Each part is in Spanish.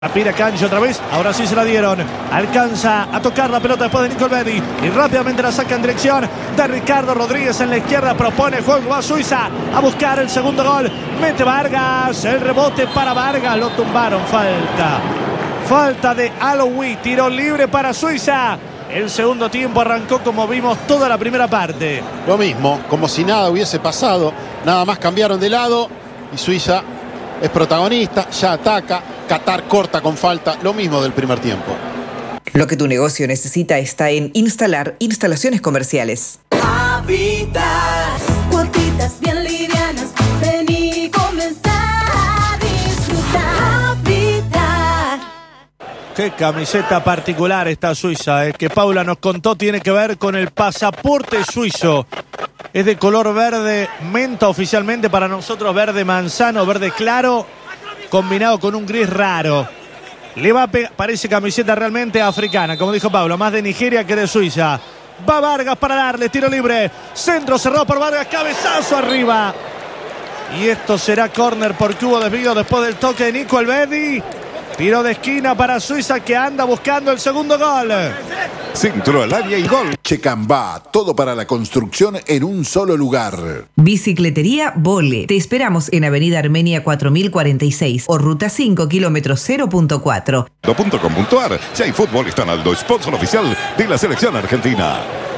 Pira Cancho otra vez, ahora sí se la dieron. Alcanza a tocar la pelota después de Nicolbedi y rápidamente la saca en dirección de Ricardo Rodríguez en la izquierda. Propone juego, va Suiza a buscar el segundo gol. Mete Vargas, el rebote para Vargas, lo tumbaron. Falta de Aloui, tiro libre para Suiza. El segundo tiempo arrancó como vimos toda la primera parte. Lo mismo, como si nada hubiese pasado. Nada más cambiaron de lado y Suiza es protagonista, ya ataca. Qatar corta con falta, lo mismo del primer tiempo. Lo que tu negocio necesita está en Instalar Instalaciones Comerciales. Habitas, cuotitas bien livianas, ven y comenzar a disfrutar. Habitar. Qué camiseta particular esta Suiza, que Paula nos contó tiene que ver con el pasaporte suizo. Es de color verde menta oficialmente, para nosotros verde manzano, verde claro, combinado con un gris raro. Le va a pegar, parece camiseta realmente africana, como dijo Pablo, más de Nigeria que de Suiza. Va Vargas para darle, tiro libre. Centro cerrado por Vargas, cabezazo arriba. Y esto será córner porque hubo desvío después del toque de Nico Elvedi. Tiro de esquina para Suiza que anda buscando el segundo gol. Centro al área y gol. Checambá, todo para la construcción en un solo lugar. Bicicletería Vole. Te esperamos en Avenida Armenia 4046 o Ruta 5, kilómetro 0.4. .com.ar. Si hay fútbol, está Naldo, sponsor oficial de la selección argentina.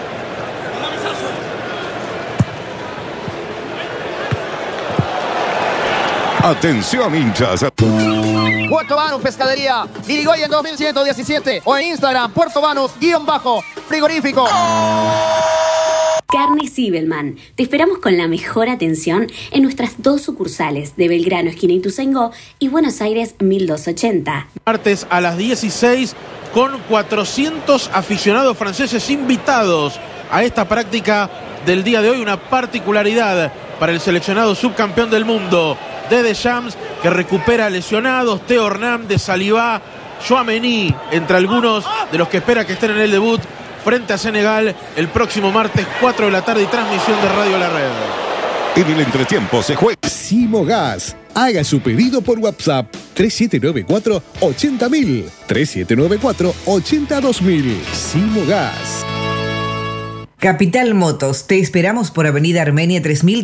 Atención, hinchas. Puerto Banús Pescadería, Irigoyen 2117 o en Instagram, Puerto Banús_frigorífico. Carnes Zibelman. Te esperamos con la mejor atención en nuestras dos sucursales de Belgrano, esquina Ituzaingó, y Buenos Aires 1280. Martes a las 16 con 400 aficionados franceses invitados a esta práctica del día de hoy. Una particularidad para el seleccionado subcampeón del mundo de Deschamps, que recupera lesionados, Theo Hernández, Saliba, Tchouaméni, entre algunos de los que espera que estén en el debut frente a Senegal el próximo martes 4 de la tarde y transmisión de Radio La Red. En el entretiempo se juega Simogas. Haga su pedido por WhatsApp 3794-80000, 3794-82000. Simogas. Capital Motos. Te esperamos por Avenida Armenia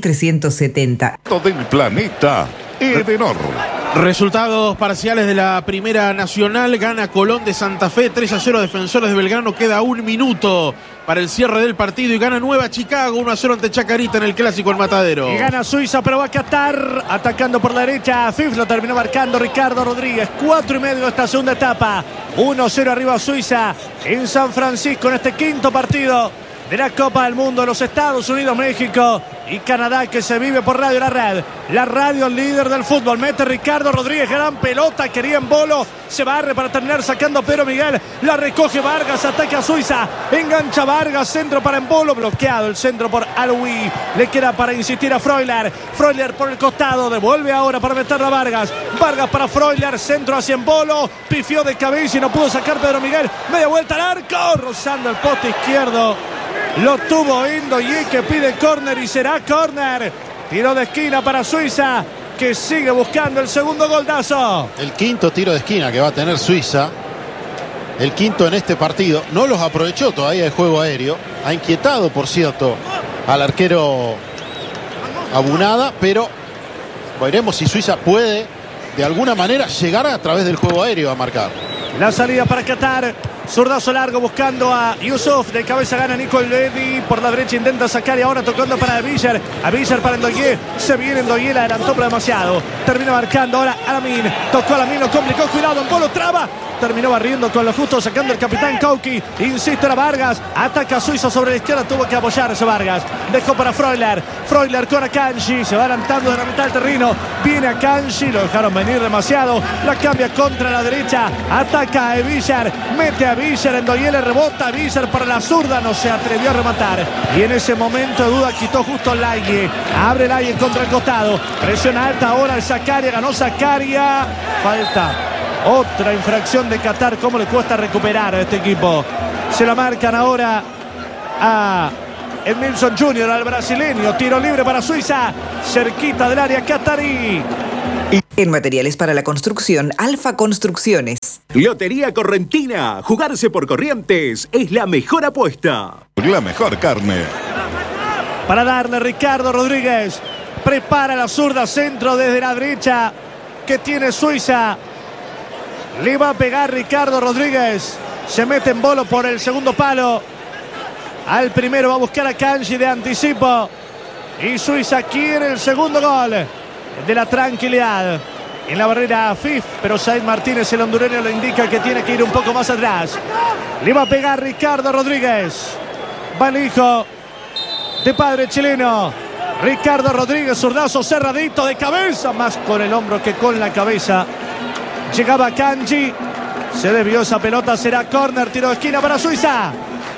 3370. del planeta Edenor. Resultados parciales de la Primera Nacional. Gana Colón de Santa Fe 3-0. Defensores de Belgrano. Queda un minuto para el cierre del partido y gana Nueva Chicago 1-0 ante Chacarita en el Clásico en Matadero. Y gana Suiza, pero va a Qatar atacando por la derecha. Fif lo terminó marcando Ricardo Rodríguez. 4:30 de esta segunda etapa. 1-0 arriba Suiza en San Francisco en este quinto partido de la Copa del Mundo. Los Estados Unidos, México y Canadá, que se vive por Radio La Red. La radio líder del fútbol. Mete Ricardo Rodríguez, gran pelota, quería en Bolo. Se barre para terminar sacando Pedro Miguel. La recoge Vargas, ataque a Suiza. Engancha Vargas, centro para Embolo. Bloqueado el centro por Aloui. Le queda para insistir a Freuler. Freuler por el costado, devuelve ahora para meterla a Vargas. Vargas para Freuler, centro hacia Embolo. Pifió de cabeza y no pudo sacar Pedro Miguel. Media vuelta al arco, rozando el poste izquierdo. Lo tuvo Indoye, que pide córner y será córner. Tiro de esquina para Suiza, que sigue buscando el segundo goldazo. El quinto tiro de esquina que va a tener Suiza. El quinto en este partido. No los aprovechó todavía el juego aéreo. Ha inquietado, por cierto, al arquero Abunada. Pero veremos si Suiza puede de alguna manera llegar a través del juego aéreo a marcar. La salida para Qatar. Zurdazo largo buscando a Yusuf. De cabeza gana Nico Elvedi. Por la derecha intenta sacar y ahora tocando para Avillar. Avillar para Ndoye. Se viene Ndoye, la adelantó pero demasiado. Termina marcando ahora Alamin. Tocó a Alamin, lo complicó. Cuidado, en Bolo traba. Terminó barriendo con lo justo, sacando el capitán Kauki. Insiste a Vargas. Ataca a Suiza sobre la izquierda. Tuvo que apoyarse Vargas. Dejó para Freuler. Freuler con Akanji. Se va adelantando de la mitad del terreno. Viene Akanji. Lo dejaron venir demasiado. La cambia contra la derecha. Ataca a Avillar. Mete a Avillar. Ndoye le rebota. Avillar para la zurda. No se atrevió a rematar. Y en ese momento de duda quitó justo Laye. Abre Laye contra el costado. Presión alta ahora el Zakaria. Ganó Zakaria. Falta. Otra infracción de Qatar. ¿Cómo le cuesta recuperar a este equipo? Se la marcan ahora a Edmilson Jr., al brasileño. Tiro libre para Suiza. Cerquita del área qatarí. En materiales para la construcción, Alfa Construcciones. Lotería Correntina. Jugarse por Corrientes es la mejor apuesta. La mejor carne. Para darle Ricardo Rodríguez. Prepara la zurda, centro desde la derecha que tiene Suiza. Le va a pegar Ricardo Rodríguez. Se mete en bolo por el segundo palo. Al primero va a buscar a Kanji de anticipo. Y Suiza quiere el segundo gol de la tranquilidad. En la barrera Afif, pero Said Martínez, el hondureño, le indica que tiene que ir un poco más atrás. Le va a pegar Ricardo Rodríguez. Va el hijo de padre chileno. Ricardo Rodríguez, zurdazo cerradito de cabeza, más con el hombro que con la cabeza. Llegaba Kanji. Se desvió esa pelota, será córner, tiro de esquina para Suiza.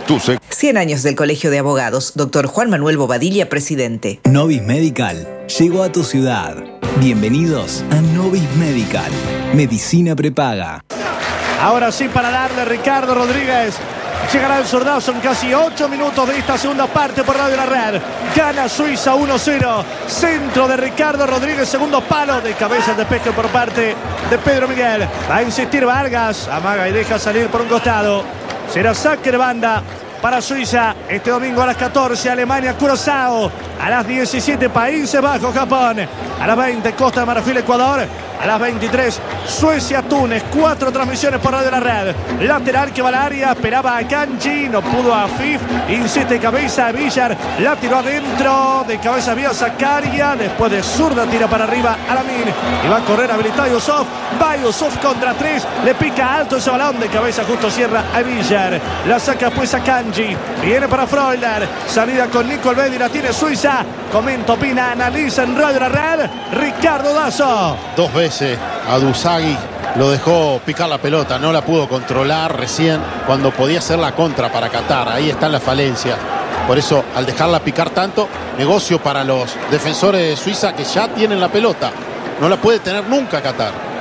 100 años del Colegio de Abogados, Dr. Juan Manuel Bobadilla, presidente. Novis Medical llegó a tu ciudad. Bienvenidos a Novis Medical. Medicina prepaga. Ahora sí para darle Ricardo Rodríguez. Llegará el zurdazo en casi 8 minutos de esta segunda parte por Radio La Red. Gana Suiza 1-0. Centro de Ricardo Rodríguez, segundo palo de cabeza de despeje por parte de Pedro Miguel. Va a insistir Vargas. Amaga y deja salir por un costado. Será saque de banda para Suiza. Este domingo a las 14, Alemania, Curazao. A las 17, Países Bajos, Japón. A las 20, Costa de Marfil, Ecuador. A las 23, Suecia, Túnez. 4 transmisiones por Radio La Red. Lateral que va al área. Esperaba a Kanji. No pudo a Afif. Insiste cabeza. Villar la tiró adentro. De cabeza vía Zakaria. Después de zurda tira para arriba Alamin. Y va a correr habilitado Yusuf. Va Yusuf contra 3. Le pica alto ese balón. De cabeza justo cierra a Villar. La saca pues a Kanji. Viene para Freuler. Salida con Nico Elvedi. La tiene Suiza. Comenta, opina, analiza en Radio La Red. Ricardo Dazo. 2 veces a Duzagui lo dejó picar la pelota, no la pudo controlar recién cuando podía hacer la contra para Qatar. Ahí están las falencias. Por eso, al dejarla picar tanto, negocio para los defensores de Suiza que ya tienen la pelota. No la puede tener nunca Qatar.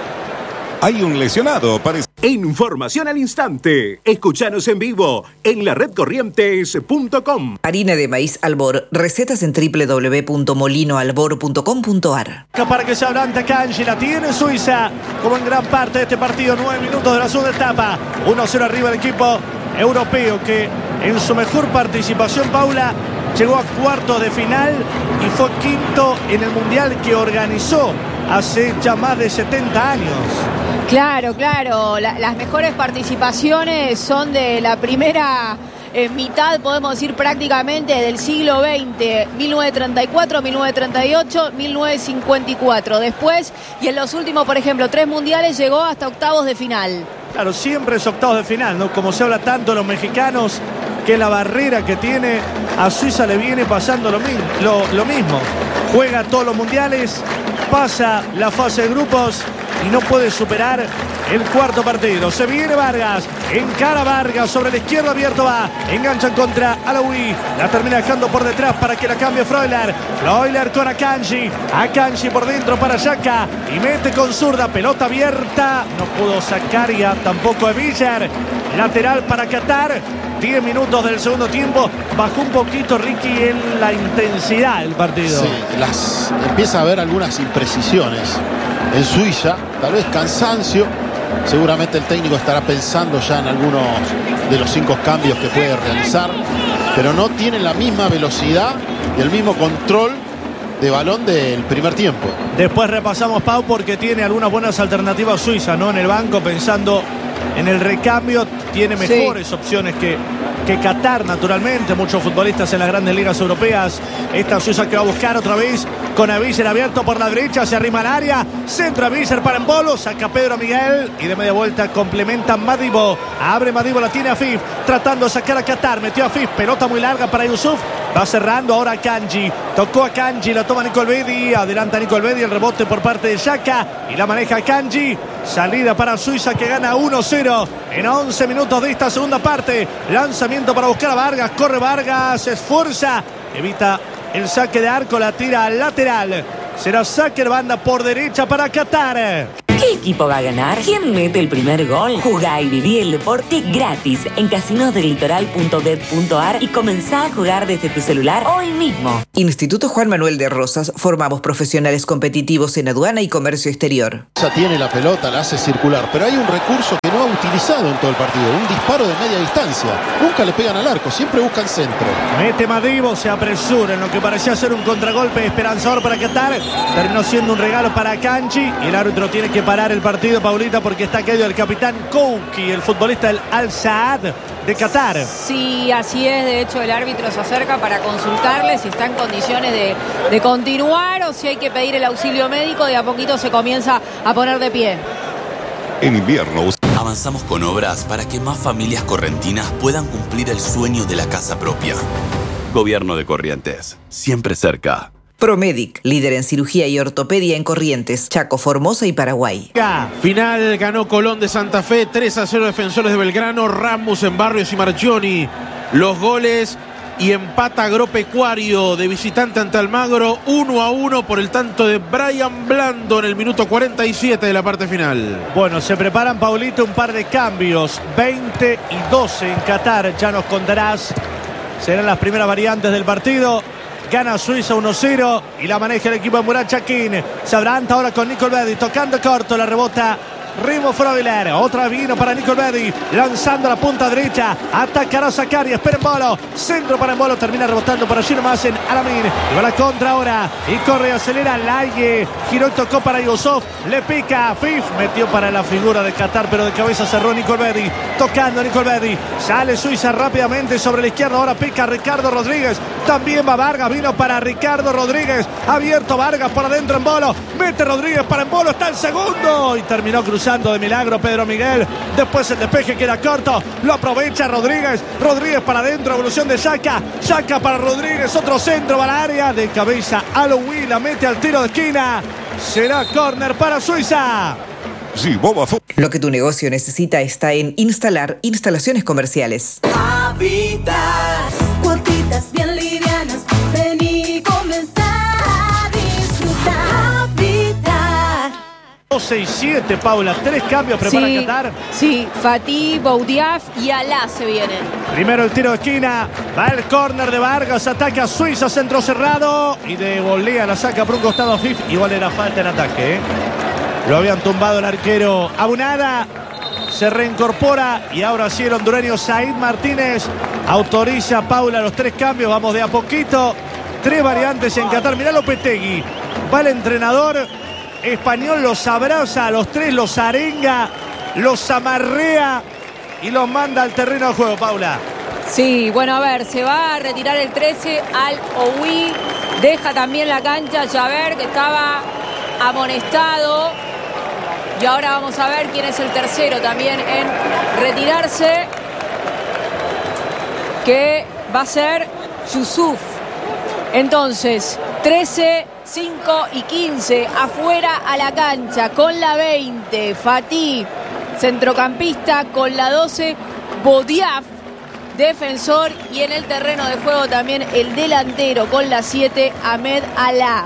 Hay un lesionado, parece. Información al instante. Escuchanos en vivo en laredcorrientes.com. Harina de maíz Albor. Recetas en www.molinoalbor.com.ar. Para que se adelante Kanji, la tiene Suiza como en gran parte de este partido. 9 minutos de la segunda etapa. 1-0 arriba el equipo europeo que en su mejor participación, Paula, llegó a cuartos de final y fue quinto en el mundial que organizó hace ya más de 70 años. Claro, claro. Las mejores participaciones son de la primera mitad, podemos decir prácticamente, del siglo XX. 1934, 1938, 1954. Después, y en los últimos, por ejemplo, 3 mundiales, llegó hasta octavos de final. Claro, siempre es octavos de final, ¿no? Como se habla tanto de los mexicanos, que la barrera que tiene a Suiza le viene pasando lo mismo. Juega todos los mundiales, pasa la fase de grupos y no puede superar el cuarto partido. Se viene Vargas, encara Vargas, sobre la izquierda abierto va, enganchan contra Alaoui, la termina dejando por detrás para que la cambie Freuler. Freuler con Akanji por dentro para Xhaka y mete con zurda, pelota abierta, no pudo sacar ya tampoco a Villar. Lateral para Qatar. 10 minutos del segundo tiempo. Bajó un poquito Ricky en la intensidad del partido. Sí, empieza a haber algunas imprecisiones en Suiza, tal vez cansancio. Seguramente el técnico estará pensando ya en algunos de los 5 cambios que puede realizar, pero no tiene la misma velocidad y el mismo control de balón del primer tiempo. Después repasamos, Pau, porque tiene algunas buenas alternativas Suiza, ¿no? En el banco, pensando en el recambio, tiene mejores opciones que Qatar, naturalmente. Muchos futbolistas en las grandes ligas europeas. Esta Suiza que va a buscar otra vez con Avillar abierto por la derecha, se arrima al área, centro Avillar para Embolo, saca Pedro Miguel y de media vuelta complementa Madibo. Abre Madibo, la tiene Afif, tratando de sacar a Qatar, metió a Afif, pelota muy larga para Yusuf. Va cerrando ahora Kanji. Tocó a Kanji, la toma Nico Elvedi. Adelanta Nico Elvedi, el rebote por parte de Xhaka y la maneja Kanji. Salida para Suiza que gana 1-0 en 11 minutos de esta segunda parte. Lanzamiento para buscar a Vargas. Corre Vargas, se esfuerza, evita el saque de arco, la tira al lateral. Será saque de banda por derecha para Qatar. ¿Qué equipo va a ganar? ¿Quién mete el primer gol? Jugá y viví el deporte gratis en casinosdelitoral.bet.ar y comenzá a jugar desde tu celular hoy mismo. Instituto Juan Manuel de Rosas. Formamos profesionales competitivos en aduana y comercio exterior. Tiene la pelota, la hace circular, pero hay un recurso que no ha utilizado en todo el partido, un disparo de media distancia. Nunca le pegan al arco, siempre buscan centro. Mete Madibo, se apresura en lo que parecía ser un contragolpe esperanzador para Qatar. Terminó siendo un regalo para Kanji y el árbitro tiene que parar el partido, Paulita, porque está caído el capitán Kouki, el futbolista del Al Saad de Qatar. Sí, así es. De hecho, el árbitro se acerca para consultarle si está en condiciones de continuar o si hay que pedir el auxilio médico. De a poquito se comienza a poner de pie. En invierno avanzamos con obras para que más familias correntinas puedan cumplir el sueño de la casa propia. Gobierno de Corrientes, siempre cerca. Promedic, líder en cirugía y ortopedia en Corrientes, Chaco, Formosa y Paraguay. Final ganó Colón de Santa Fe, 3-0 Defensores de Belgrano, Ramos en Barrios y Marchioni. Los goles y empata Agropecuario de visitante ante Almagro, 1-1 por el tanto de Brian Blando en el minuto 47 de la parte final. Bueno, se preparan, Paulito, un par de cambios. 20 y 12 en Qatar, ya nos contarás. Serán las primeras variantes del partido. Gana Suiza 1-0 y la maneja el equipo de Murat Yakin. Se adelanta ahora con Nicol Beddi, tocando corto, la rebota Remo Freuler. Otra vino para Nicol Beddi, lanzando la punta derecha. Atacará Zakari, espera Embolo. Centro para Embolo, termina rebotando por allí nomás en Alamin. Y va la contra ahora. Y corre, acelera Laye. Giró y tocó para Yusuf. Le pica Fif. Metió para la figura de Qatar, pero de cabeza cerró Nicol Beddi. Tocando Nicol Beddi. Sale Suiza rápidamente sobre la izquierda. Ahora pica Ricardo Rodríguez. También va Vargas. Vino para Ricardo Rodríguez. Abierto Vargas por adentro Embolo. Mete Rodríguez para Embolo. Está el segundo. Y terminó cruzando de milagro Pedro Miguel. Después el despeje queda corto. Lo aprovecha Rodríguez. Rodríguez para adentro. Evolución de Xhaka. Xhaka para Rodríguez. Otro centro para el área. De cabeza Aloui. La mete al tiro de esquina. Será córner para Suiza. Sí, Boba. Lo que tu negocio necesita está en Instalar Instalaciones Comerciales. Habitas, cuotitas bien livianas. Vení, comenzá a disfrutar. Habitat. 12 y 7, Paula. 3 cambios prepara Qatar. Sí, Fatih, Boudiaf y Alá se vienen. Primero el tiro de esquina. Va el córner de Vargas. Ataca Suiza, centro cerrado. Y de volea la saca por un costado Fif. Igual era falta en ataque, ¿eh? Lo habían tumbado el arquero Abunada. Se reincorpora y ahora sí el hondureño Said Martínez autoriza, Paula, los 3 cambios. Vamos de a poquito. 3 variantes en Qatar. Mirá Lopetegui. Va el entrenador español, los abraza a los 3, los arenga, los amarrea y los manda al terreno de juego, Paula. Sí, bueno, a ver, se va a retirar el 13 Al-Oui. Deja también la cancha Jaber, que estaba amonestado. Y ahora vamos a ver quién es el tercero también en retirarse, que va a ser Yusuf. Entonces, 13, 5 y 15 afuera a la cancha con la 20, Fatih, centrocampista, con la 12, Boudiaf, defensor, y en el terreno de juego también el delantero con la 7, Ahmed Alá.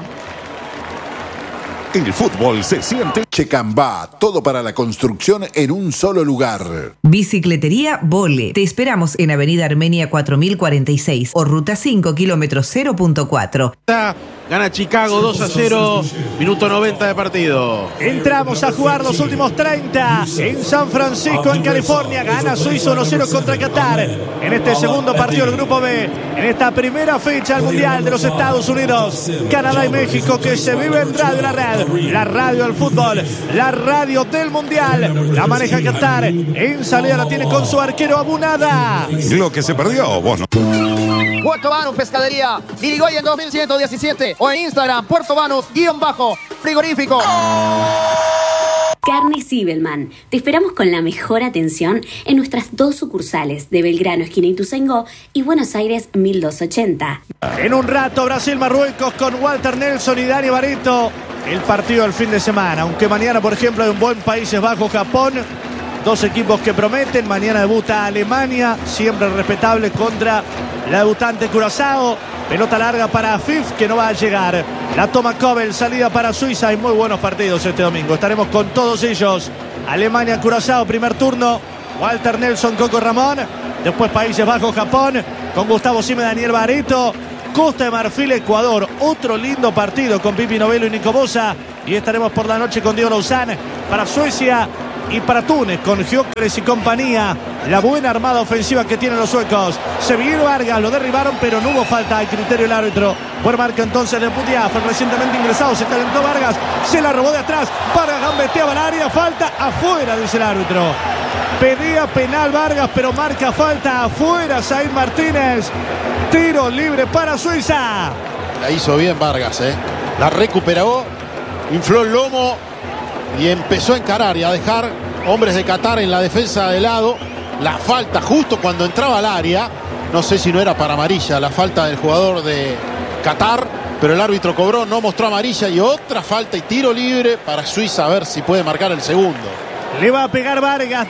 El fútbol se siente. Checambá, todo para la construcción en un solo lugar. Bicicletería Vole. Te esperamos en Avenida Armenia 4046 o Ruta 5, kilómetro 0.4. Gana Chicago 2-0, minuto 90 de partido. Entramos a jugar los últimos 30 en San Francisco, en California. Gana Suiza 1-0 contra Qatar. En este segundo partido del Grupo B, en esta primera fecha del Mundial de los Estados Unidos, Canadá y México, que se vive en Radio La Red. La radio del fútbol, la radio del Mundial. La maneja Qatar. En salida la tiene con su arquero Abunada. Lo que se perdió, vos no. Puerto Banús Pescadería, Irigoyen 2117 o en Instagram, Puerto Banús_frigorífico. Carnes Zibelman. Te esperamos con la mejor atención en nuestras 2 sucursales de Belgrano, esquina Ituzaingó, y Buenos Aires 1280. En un rato, Brasil-Marruecos con Walter Nelson y Dani Barreto. El partido del fin de semana. Aunque mañana, por ejemplo, hay un buen Países Bajos-Japón. 2 equipos que prometen. Mañana debuta Alemania, siempre respetable, contra la debutante Curazao. Pelota larga para Fif, que no va a llegar. La toma Kobel, salida para Suiza. Hay muy buenos partidos este domingo. Estaremos con todos ellos. Alemania, Curazao, primer turno. Walter Nelson, Coco Ramón. Después Países Bajos, Japón. Con Gustavo Sime, Daniel Barreto. Costa de Marfil, Ecuador. Otro lindo partido con Pipi Novello y Nico Bosa. Y estaremos por la noche con Diego Lauzán para Suecia y para Túnez con Gyökeres y compañía. La buena armada ofensiva que tienen los suecos. Se vino Vargas, lo derribaron, pero no hubo falta al criterio del árbitro. Buen marca entonces de Budiaf, recientemente ingresado. Se calentó Vargas, se la robó de atrás. Vargas gambeteaba al área, falta afuera, dice el árbitro. Pedía penal Vargas, pero marca falta afuera. Zaid Martínez. Tiro libre para Suiza. La hizo bien Vargas, la recuperó, infló el lomo y empezó a encarar y a dejar hombres de Qatar en la defensa de lado. La falta justo cuando entraba al área, no sé si no era para amarilla la falta del jugador de Qatar, pero el árbitro cobró, no mostró amarilla, y otra falta y tiro libre para Suiza, a ver si puede marcar el segundo. Le va a pegar Vargas,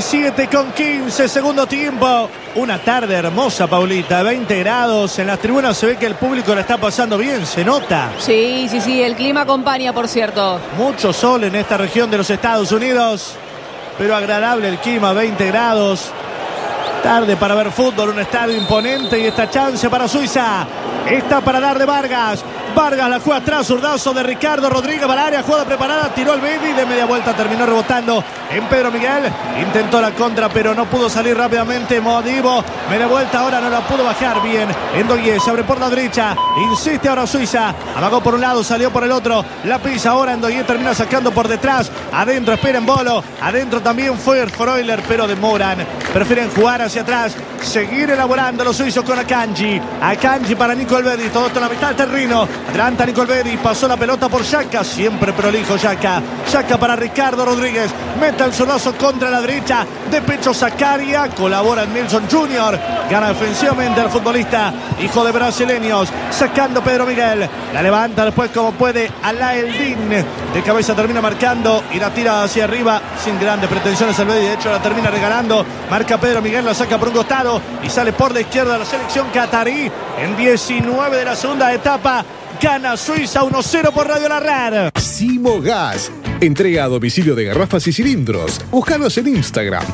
17:15, segundo tiempo. Una tarde hermosa, Paulita, 20 grados. En las tribunas se ve que el público la está pasando bien, se nota. Sí, el clima acompaña, por cierto. Mucho sol en esta región de los Estados Unidos, pero agradable el clima, 20 grados. Tarde para ver fútbol, un estadio imponente, y esta chance para Suiza. Está para dar de Vargas. Vargas la juega atrás, zurdazo de Ricardo Rodríguez para el área, jugada preparada, tiró al Baby, de media vuelta terminó rebotando en Pedro Miguel. Intentó la contra, pero no pudo salir rápidamente Modibo. Media vuelta ahora, no la pudo bajar bien. Endoye se abre por la derecha, insiste ahora Suiza. Amagó por un lado, salió por el otro. La pisa ahora, Endoye termina sacando por detrás. Adentro espera en Bolo. Adentro también fue Freuler, pero demoran. Prefieren jugar hacia atrás, seguir elaborando los suizos con Akanji. Akanji para Nico Elvedi, todo esto en la mitad del terreno. Adelanta Nico Elvedi, pasó la pelota por Xhaka, siempre prolijo Xhaka. Xhaka para Ricardo Rodríguez, mete el zurdazo contra la derecha, de pecho Zakaria, colabora en Nilsson Jr. Gana defensivamente al futbolista, hijo de brasileños, sacando Pedro Miguel. La levanta después como puede Alaeldin. De cabeza termina marcando y la tira hacia arriba sin grandes pretensiones. Elvedi de hecho la termina regalando. Marca Pedro Miguel, la saca por un costado y sale por la izquierda la selección catarí. En 19 de la segunda etapa, gana Suiza 1-0 por Radio La Red. Simo Gas. Entrega a domicilio de garrafas y cilindros. Búscanos en Instagram,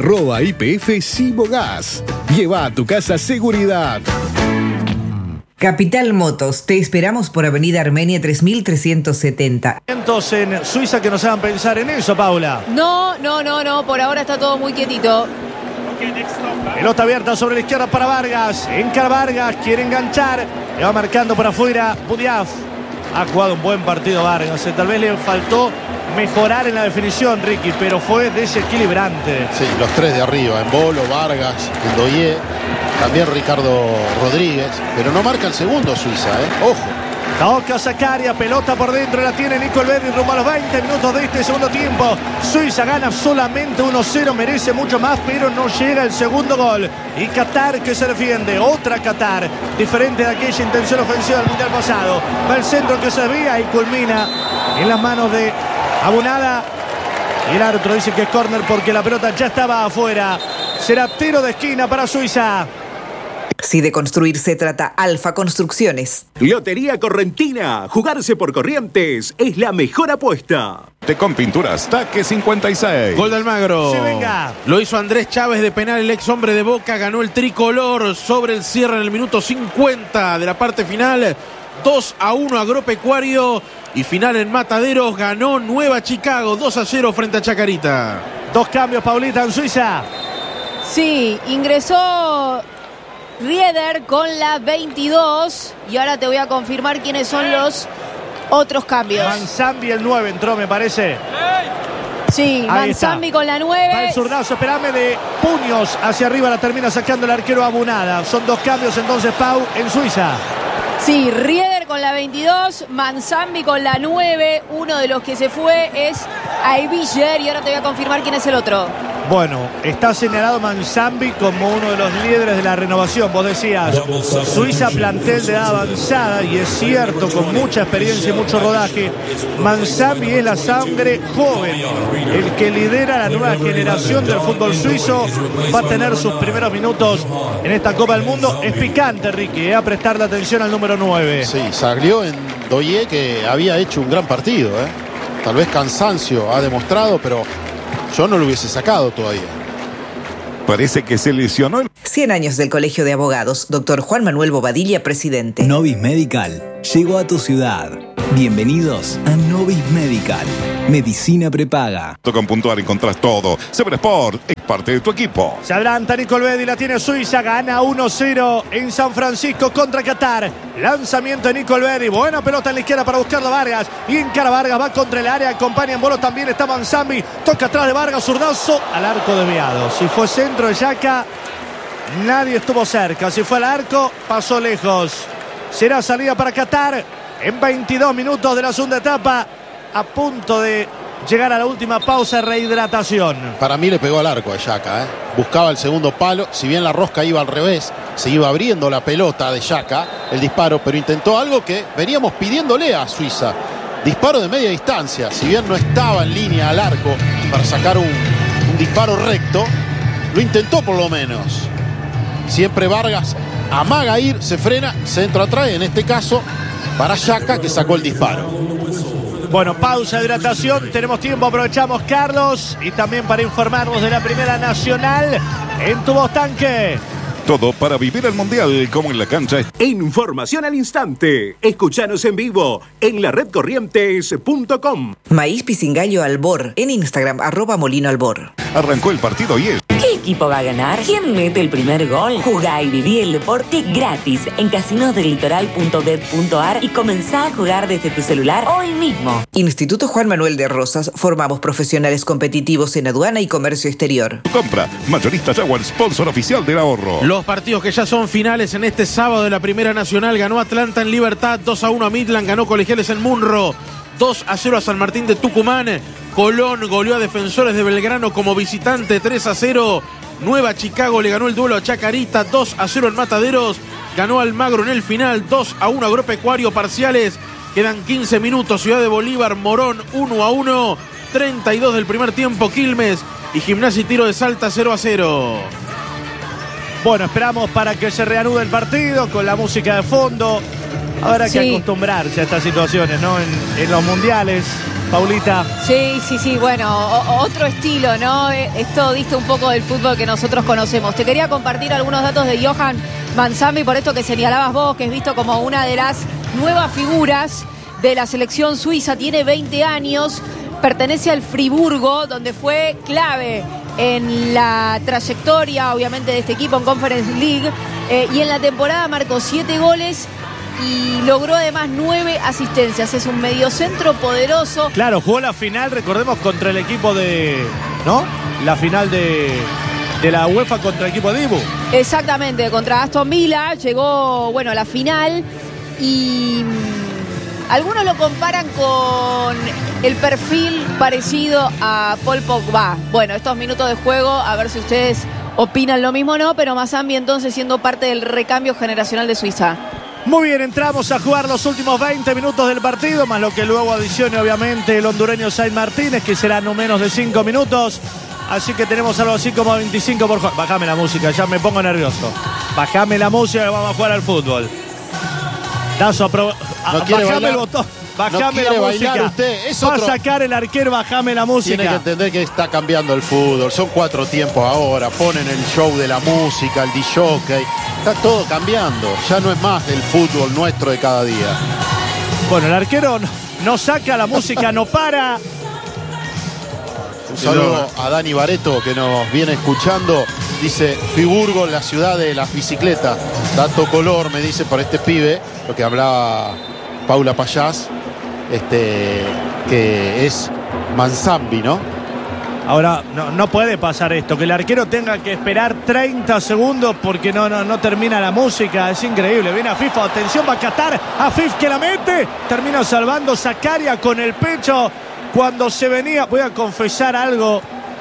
@IPF Simo Gas. Lleva a tu casa seguridad. Capital Motos, te esperamos por Avenida Armenia 3370. Entonces en Suiza que nos hagan pensar en eso, Paula. No, por ahora está todo muy quietito. Pelota abierta sobre la izquierda para Vargas. Encara Vargas, quiere enganchar. Le va marcando por afuera Budiaf. Ha jugado un buen partido Vargas. Tal vez le faltó mejorar en la definición, Ricky, pero fue desequilibrante. Sí, los tres de arriba, en Bolo, Vargas, Endoye, también Ricardo Rodríguez, pero no marca el segundo Suiza, ojo. Toca Zakaria, pelota por dentro, la tiene Nico Elvedi rumbo a los 20 minutos de este segundo tiempo. Suiza gana solamente 1-0, merece mucho más, pero no llega el segundo gol. Y Qatar que se defiende, otra Qatar, diferente de aquella intención ofensiva del mundial pasado. Va el centro que se desvía y culmina en las manos de Abunada. Y el árbitro dice que es córner porque la pelota ya estaba afuera. Será tiro de esquina para Suiza. Si de construir se trata, Alfa Construcciones. Lotería Correntina. Jugarse por Corrientes es la mejor apuesta. Con Pinturas Taque 56. Gol de Almagro. Sí, venga. Lo hizo Andrés Chávez de penal, el ex hombre de Boca. Ganó el tricolor sobre el cierre en el minuto 50 de la parte final. 2-1 Agropecuario. Y final en Mataderos. Ganó Nueva Chicago 2-0 frente a Chacarita. Dos cambios, Paulita, en Suiza. Sí, ingresó Rieder con la 22 y ahora te voy a confirmar quiénes son los otros cambios. Manzambi el 9 entró, me parece. Sí, Manzambi con la 9. Va el zurdazo, esperame, de puños hacia arriba, la termina sacando el arquero Abunada. Son dos cambios entonces, Pau, en Suiza. Sí, Rieder con la 22, Manzambi con la 9. Uno de los que se fue es Aibiger y ahora te voy a confirmar quién es el otro. Bueno, está señalado Manzambi como uno de los líderes de la renovación. Vos decías, Suiza plantel de edad avanzada, y es cierto, con mucha experiencia y mucho rodaje. Manzambi es la sangre joven, el que lidera la nueva generación del fútbol suizo. Va a tener sus primeros minutos en esta Copa del Mundo. Es picante, Ricky, a prestarle atención al número 9. Sí, salió en Doye, que había hecho un gran partido. Tal vez cansancio ha demostrado, pero yo no lo hubiese sacado todavía. Parece que se lesionó. 100 años del Colegio de Abogados. Doctor Juan Manuel Bobadilla, presidente. Novis Medical llegó a tu ciudad. Bienvenidos a Novis Medical. Medicina prepaga. Con Puntuar encontrás todo. Sever Sport es parte de tu equipo. Se adelanta Nico Elvedi, la tiene Suiza, gana 1-0 en San Francisco contra Qatar. Lanzamiento de Nico Elvedi, buena pelota en la izquierda para buscarlo a Vargas. Y encara Vargas, va contra el área, acompaña en bolos también está Manzambi. Toca atrás de Vargas, zurdazo, al arco desviado. Si fue centro de Xhaka, nadie estuvo cerca. Si fue al arco, pasó lejos. Será salida para Qatar en 22 minutos de la segunda etapa, a punto de llegar a la última pausa de rehidratación. Para mí le pegó al arco a Xhaka. Buscaba el segundo palo, si bien la rosca iba al revés, se iba abriendo la pelota de Xhaka, el disparo, pero intentó algo que veníamos pidiéndole a Suiza. Disparo de media distancia, si bien no estaba en línea al arco para sacar un disparo recto, lo intentó por lo menos. Siempre Vargas amaga ir, se frena, centro atrás, en este caso para Xhaka, que sacó el disparo. Bueno, pausa de hidratación, tenemos tiempo, aprovechamos, Carlos, y también para informarnos de la Primera Nacional en Tu Voz Tanque. Todo para vivir el Mundial como en la cancha. Información al instante. Escuchanos en vivo en la redcorrientes.com. Maíz Pisingallo Albor en Instagram, @molinoalbor. Arrancó el partido y ¿Qué equipo va a ganar? ¿Quién mete el primer gol? Jugá y viví el deporte gratis en casinosdelitoral.bet.ar y comenzá a jugar desde tu celular hoy mismo. Instituto Juan Manuel de Rosas, formamos profesionales competitivos en aduana y comercio exterior. Compra, mayorista Jaguar, sponsor oficial del ahorro. Los partidos que ya son finales en este sábado de la Primera Nacional. Ganó Atlanta en Libertad, 2-1 a Midland, ganó Colegiales en Munro, 2-0 a San Martín de Tucumán. Colón goleó a Defensores de Belgrano como visitante, 3-0. Nueva Chicago le ganó el duelo a Chacarita, 2-0 en Mataderos. Ganó Almagro en el final, 2-1 Agropecuario. Parciales, quedan 15 minutos. Ciudad de Bolívar, Morón, 1-1. 32 del primer tiempo, Quilmes y Gimnasia y Tiro de Salta, 0-0. Bueno, esperamos para que se reanude el partido con la música de fondo. Habrá que acostumbrarse a estas situaciones, ¿no? En los mundiales, Paulita. Sí, bueno, otro estilo, ¿no? Esto dista un poco del fútbol que nosotros conocemos. Te quería compartir algunos datos de Johan Manzambi, por esto que señalabas vos, que es visto como una de las nuevas figuras de la selección suiza. Tiene 20 años, pertenece al Friburgo, donde fue clave en la trayectoria, obviamente, de este equipo en Conference League. Y en la temporada marcó 7 goles y logró además 9 asistencias. Es un mediocentro poderoso. Claro, jugó la final, recordemos, contra el equipo de... ¿no? La final de la UEFA contra el equipo de Dibu. Exactamente, contra Aston Villa. Llegó, bueno, a la final y... algunos lo comparan con el perfil parecido a Paul Pogba. Bueno, estos minutos de juego, a ver si ustedes opinan lo mismo o no, pero Manzambi entonces siendo parte del recambio generacional de Suiza. Muy bien, entramos a jugar los últimos 20 minutos del partido, más lo que luego adicione obviamente el hondureño Said Martínez, que será no menos de 5 minutos. Así que tenemos algo así como 25 por juego. Bájame la música, ya me pongo nervioso. Bájame la música que vamos a jugar al fútbol. Dazo, bájame el botón. Bájame la música. Va a sacar el arquero, bájame la música. Tiene que entender que está cambiando el fútbol. Son 4 tiempos ahora. Ponen el show de la música, el disjockey. Está todo cambiando. Ya no es más el fútbol nuestro de cada día. Bueno, el arquero no saca la música, no para. Un saludo a Dani Bareto, que nos viene escuchando. Dice, Friburgo, la ciudad de las bicicletas. Dato color, me dice, por este pibe, lo que hablaba Paula Payás, que es Manzambi, ¿no? Ahora, no puede pasar esto, que el arquero tenga que esperar 30 segundos porque no termina la música. Es increíble. Viene Afif, atención, va a Qatar. Afif que la mete. Termina salvando Zakaria con el pecho. Cuando se venía, voy a confesar algo.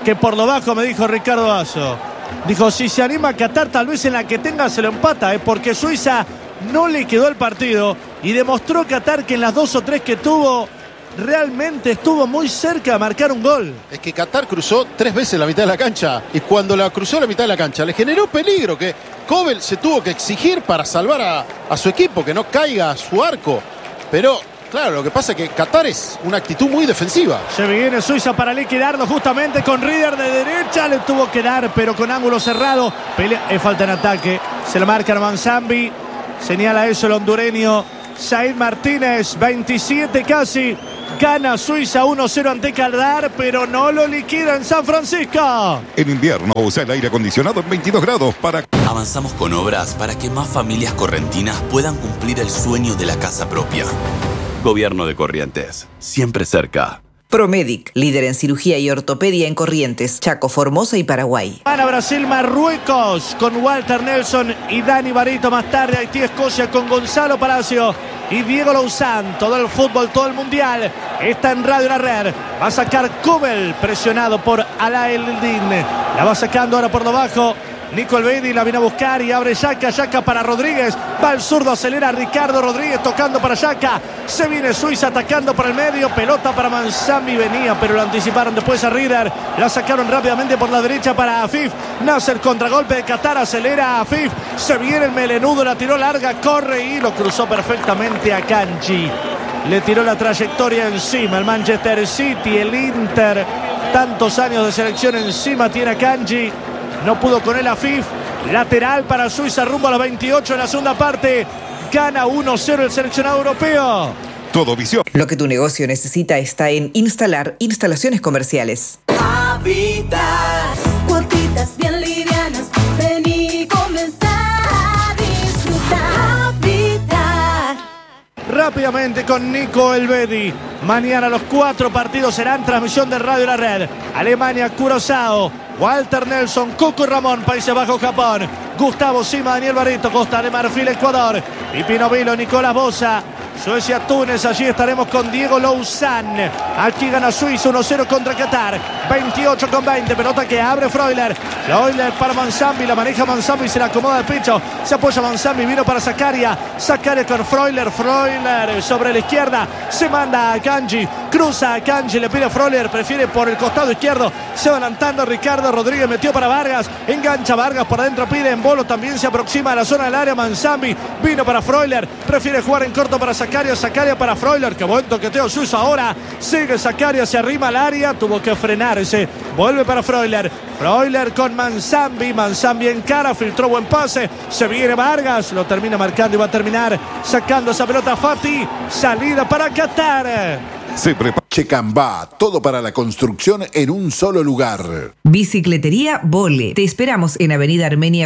que por lo bajo, me dijo Ricardo Azo. Dijo, si se anima a Qatar, tal vez en la que tenga se lo empata, porque Suiza no le quedó el partido y demostró Qatar que en las 2 o 3 que tuvo, realmente estuvo muy cerca de marcar un gol. Es que Qatar cruzó 3 veces la mitad de la cancha y cuando la cruzó la mitad de la cancha le generó peligro que Kobel se tuvo que exigir para salvar a su equipo, que no caiga a su arco. Pero claro, lo que pasa es que Qatar es una actitud muy defensiva. Se viene Suiza para liquidarlo justamente con Rieder de derecha. Le tuvo que dar, pero con ángulo cerrado. Falta en ataque. Se lo marca Manzambi. Señala eso el hondureño Said Martínez. 27 casi. Gana Suiza 1-0 ante Qatar, pero no lo liquida en San Francisco. En invierno usa el aire acondicionado en 22 grados para... Avanzamos con obras para que más familias correntinas puedan cumplir el sueño de la casa propia. Gobierno de Corrientes, siempre cerca. Promedic, líder en cirugía y ortopedia en Corrientes, Chaco, Formosa y Paraguay. Para Brasil, Marruecos con Walter Nelson y Dani Barito. Más tarde, Haití, Escocia con Gonzalo Palacio y Diego Louzán. Todo el fútbol, todo el mundial está en Radio La Red. Va a sacar Kobel, presionado por Alaeldin. La va sacando ahora por debajo. Nico Elvedi la viene a buscar y abre Yaka para Rodríguez. Va el zurdo, acelera Ricardo Rodríguez tocando para Yaka. Se viene Suiza atacando por el medio. Pelota para Manzambi, venía, pero lo anticiparon después a Rieder. La sacaron rápidamente por la derecha para Afif. Nasser, contragolpe de Qatar, acelera a Afif. Se viene el melenudo, la tiró larga, corre y lo cruzó perfectamente a Kanji. Le tiró la trayectoria encima. El Manchester City, el Inter. Tantos años de selección encima tiene a Kanji. No pudo con él Afif. Lateral para Suiza rumbo a los 28 en la segunda parte. Gana 1-0 el seleccionado europeo. Todo visión. Lo que tu negocio necesita está en Instalar Instalaciones Comerciales. Habitat, cuotitas bien livianas. Vení, comenzá a disfrutar. Habitat. Rápidamente con Nico Elvedi. Mañana los 4 partidos serán transmisión de Radio La Red. Alemania, Curazao, Walter Nelson, Coco Ramón, Países Bajos, Japón, Gustavo Sima, Daniel Barreto, Costa de Marfil, Ecuador, Pipino Vilo, Nicolás Boza, Suecia, Túnez. Allí estaremos con Diego Louzán. Aquí gana Suiza 1-0 contra Qatar. 28-20. Pelota que abre Freuler. Freuler para Manzambi. La maneja Manzambi y se la acomoda al pecho. Se apoya Manzambi. Vino para Zakaria. Zakaria con Freuler. Freuler sobre la izquierda. Se manda a Kanji. Cruza a Kanji. Le pide a Freuler. Prefiere por el costado izquierdo. Se va adelantando Ricardo Rodríguez. Metió para Vargas. Engancha Vargas por adentro. Pide en bolo. También se aproxima a la zona del área. Manzambi. Vino para Freuler. Prefiere jugar en corto para Zakaria para Freuler. Qué buen toqueteo suizo ahora. Sigue Zakaria, se arrima al área. Tuvo que frenarse. Vuelve para Freuler. Freuler con Manzambi. Manzambi en cara. Filtró buen pase. Se viene Vargas. Lo termina marcando y va a terminar sacando esa pelota Fati. Salida para Qatar. Checambá, todo para la construcción en un solo lugar. Bicicletería Vole. Te esperamos en Avenida Armenia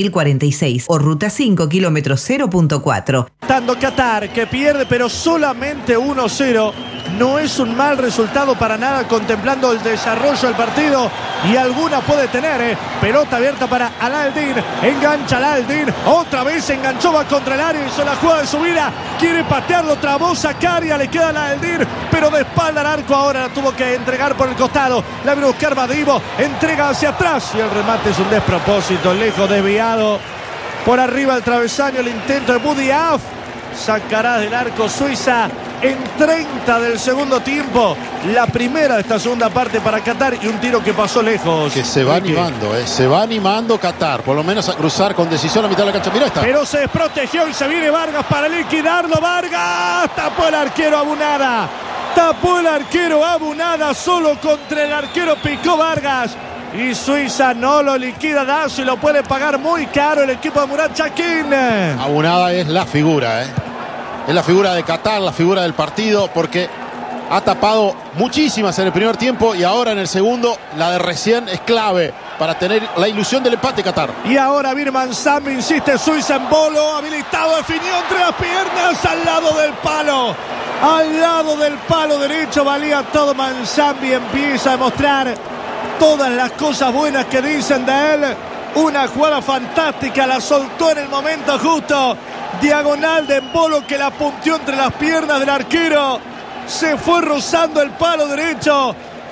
4046 o Ruta 5, kilómetro 0.4. Dando Qatar, que pierde pero solamente 1-0. No es un mal resultado para nada, contemplando el desarrollo del partido, y alguna puede tener. Pelota abierta para Alaeldin. Engancha Alaeldin. Otra vez enganchó, va contra el área. Hizo la jugada de su vida. Quiere patearlo. Trabó Zakaria. Le queda Alaeldin, pero de espalda al arco. Ahora la tuvo que entregar por el costado. La viene a buscar Madivo. Entrega hacia atrás. Y el remate es un despropósito. Lejos, desviado. Por arriba el travesaño. El intento de Budiaf. Sacará del arco Suiza en 30 del segundo tiempo. La primera de esta segunda parte para Qatar y un tiro que pasó lejos. Que se va animando, se va animando Qatar, por lo menos a cruzar con decisión a mitad de la cancha. Mirá esta. Pero se desprotegió y se viene Vargas para liquidarlo. Vargas tapó el arquero Abunada. Tapó el arquero Abunada. Solo contra el arquero picó Vargas. Y Suiza no lo liquida, Dazo, y lo puede pagar muy caro el equipo de Murat Yakin. Abunada es la figura, es la figura de Qatar, la figura del partido, porque ha tapado muchísimas en el primer tiempo y ahora en el segundo, la de recién es clave para tener la ilusión del empate Qatar. Y ahora Birman Sambi, insiste Suiza en bolo, habilitado, definió entre las piernas, al lado del palo. Al lado del palo derecho, valía todo. Manzambi empieza a demostrar todas las cosas buenas que dicen de él. Una jugada fantástica, la soltó en el momento justo. Diagonal de embolo que la punteó entre las piernas del arquero. Se fue rozando el palo derecho.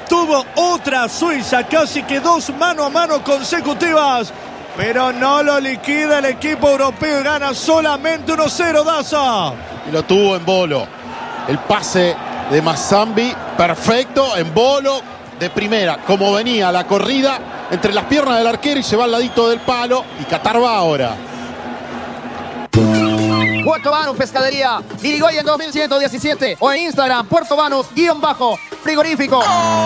Tuvo otra Suiza, casi que 2 mano a mano consecutivas. Pero no lo liquida el equipo europeo y gana solamente 1-0, Daza. Y lo tuvo en Bolo. El pase de Mazambi, perfecto, en Bolo, de primera. Como venía la corrida entre las piernas del arquero y se va al ladito del palo. Y Qatar va ahora. Puerto Banús Pescadería, Irigoyen 2117 o en Instagram, Puerto Banús_frigorífico.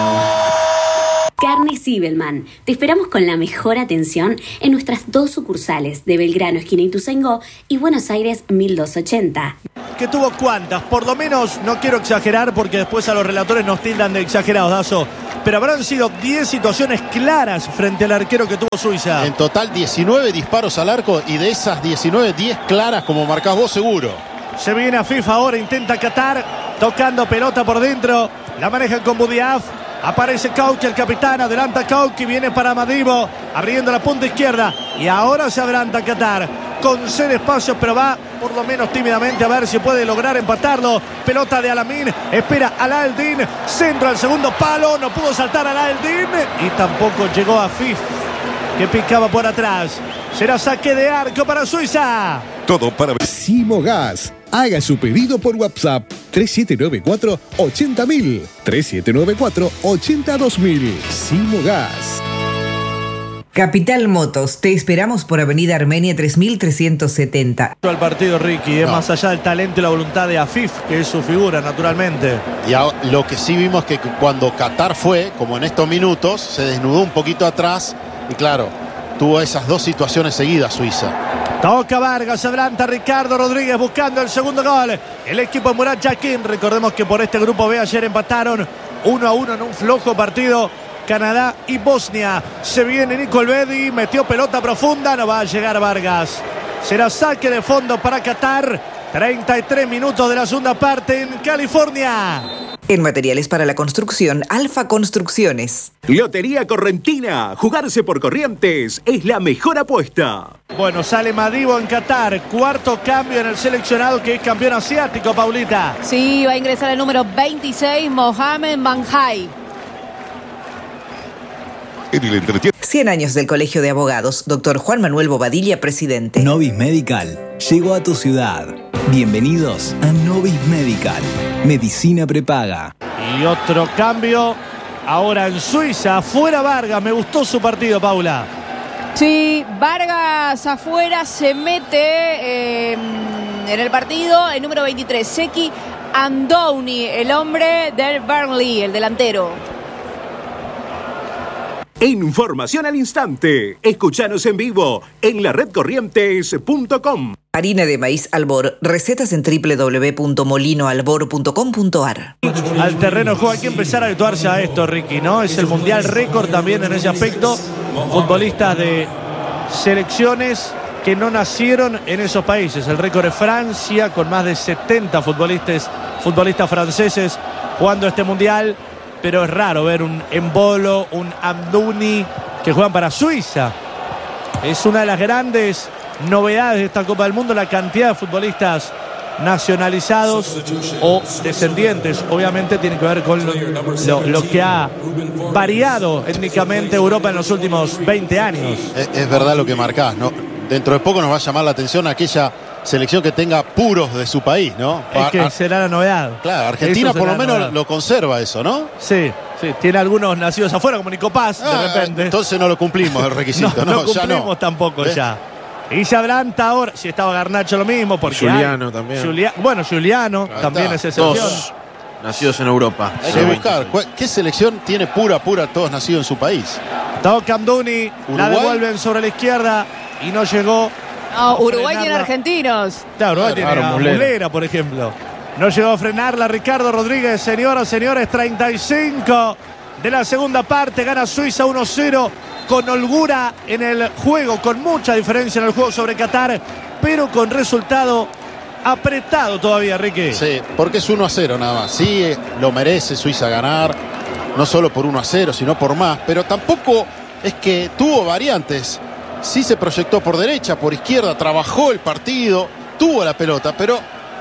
Carnes Zibelman. Te esperamos con la mejor atención en nuestras 2 sucursales de Belgrano, esquina Ituzaingó, y Buenos Aires 1280. ¿Que tuvo cuántas? Por lo menos, no quiero exagerar porque después a los relatores nos tildan de exagerados, Dazo. Pero habrán sido 10 situaciones claras frente al arquero que tuvo Suiza. En total 19 disparos al arco y de esas 19, 10 claras como marcás vos seguro. Se viene a FIFA ahora, intenta Qatar, tocando pelota por dentro. La manejan con Budiaf. Aparece Kauki, el capitán, adelanta Kauki, viene para Madibo, abriendo la punta izquierda. Y ahora se adelanta Qatar, con 6 espacios, pero va por lo menos tímidamente a ver si puede lograr empatarlo. Pelota de Alamín, espera Al-Aldin, centro al segundo palo, no pudo saltar Al-Aldin y tampoco llegó a Fif, que picaba por atrás. Será saque de arco para Suiza. Todo para Simogas. Haga su pedido por WhatsApp 3794-80000. 3794-82000. Simogas. Capital Motos, te esperamos por Avenida Armenia 3370. Al partido, Ricky, es más allá del talento y la voluntad de Afif, que es su figura, naturalmente. Y lo que sí vimos que cuando Qatar fue, como en estos minutos, se desnudó un poquito atrás y claro, tuvo esas 2 situaciones seguidas Suiza. Toca Vargas, se adelanta Ricardo Rodríguez buscando el segundo gol. El equipo de Murat Yakin, recordemos que por este grupo B ayer empataron 1-1 en un flojo partido Canadá y Bosnia. Se viene Nico Elvedi, metió pelota profunda, no va a llegar Vargas. Será saque de fondo para Qatar. 33 minutos de la segunda parte en California. En materiales para la construcción, Alfa Construcciones. Lotería Correntina. Jugarse por Corrientes es la mejor apuesta. Bueno, sale Madibo en Qatar. 4º cambio en el seleccionado que es campeón asiático, Paulita. Sí, va a ingresar el número 26, Mohamed Manjai. 100 años del Colegio de Abogados. Doctor Juan Manuel Bobadilla, presidente. Novis Medical llegó a tu ciudad. Bienvenidos a Novis Medical. Medicina prepaga. Y otro cambio ahora en Suiza. Fuera Vargas. Me gustó su partido, Paula. Sí, Vargas afuera, se mete en el partido el número 23, Seki Andouni, el hombre del Burnley, el delantero. Información al instante. Escúchanos en vivo en laredcorrientes.com. Harina de maíz Albor. Recetas en www.molinoalbor.com.ar. Al terreno juego, hay que empezar a habituarse a esto, Ricky, ¿no? Es el mundial récord también en ese aspecto. Futbolistas de selecciones que no nacieron en esos países. El récord es Francia, con más de 70 futbolistas franceses jugando este mundial. Pero es raro ver un Embolo, un Amdouni que juegan para Suiza. Es una de las grandes novedades de esta Copa del Mundo, la cantidad de futbolistas nacionalizados o descendientes. Obviamente tiene que ver con lo que ha variado étnicamente Europa en los últimos 20 años. Es verdad lo que marcás, ¿no? Dentro de poco nos va a llamar la atención aquella selección que tenga puros de su país, ¿no? Es que será la novedad. Claro, Argentina por lo menos lo conserva eso, ¿no? Sí, sí. Tiene algunos nacidos afuera, como Nico Paz, de repente. Entonces no lo cumplimos el requisito, ¿no? No cumplimos tampoco ya. Y se adelanta ahora, si estaba Garnacho lo mismo, porque Giuliano también. Giuliano también es excepción. Todos nacidos en Europa. Hay que buscar, ¿qué selección tiene pura, todos nacidos en su país? Toca Amdouni, la devuelven sobre la izquierda y no llegó. No, Uruguay tiene argentinos. Claro, Uruguay tiene a Muslera, por ejemplo. No llegó a frenarla Ricardo Rodríguez. Señoras, señores, 35 de la segunda parte. Gana Suiza 1-0 con holgura en el juego, con mucha diferencia en el juego sobre Qatar, pero con resultado apretado todavía, Ricky. Sí, porque es 1-0 nada más. Sí, lo merece Suiza ganar, no solo por 1-0, sino por más, pero tampoco es que tuvo variantes. Sí se proyectó por derecha, por izquierda, trabajó el partido, tuvo la pelota, pero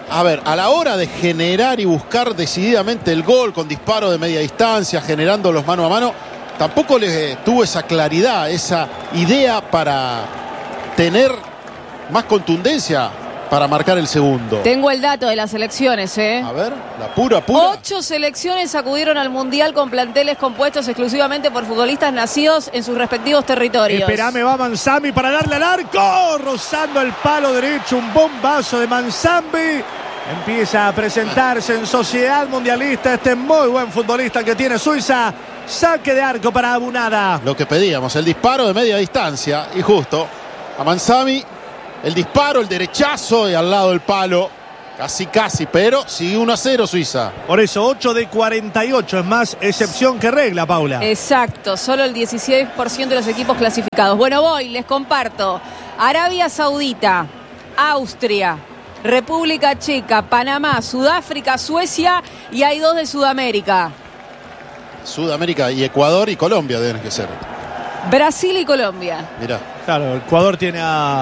a ver, a la hora de generar y buscar decididamente el gol con disparo de media distancia, generando los mano a mano, tampoco le tuvo esa claridad, esa idea para tener más contundencia para marcar el segundo. Tengo el dato de las selecciones, A ver, la pura. 8 selecciones acudieron al Mundial con planteles compuestos exclusivamente por futbolistas nacidos en sus respectivos territorios. Esperame, va Manzambi para darle al arco, rozando el palo derecho, un bombazo de Manzambi. Empieza a presentarse en Sociedad Mundialista este muy buen futbolista que tiene Suiza. Saque de arco para Abunada. Lo que pedíamos, el disparo de media distancia, y justo a Manzambi el disparo, el derechazo y al lado del palo. Casi, pero sigue 1-0 Suiza. Por eso, 8 de 48, es más excepción que regla, Paula. Exacto, solo el 16% de los equipos clasificados. Bueno, les comparto. Arabia Saudita, Austria, República Checa, Panamá, Sudáfrica, Suecia y hay 2 de Sudamérica. Sudamérica y Ecuador y Colombia deben que ser. Brasil y Colombia. Mirá. Claro, Ecuador tiene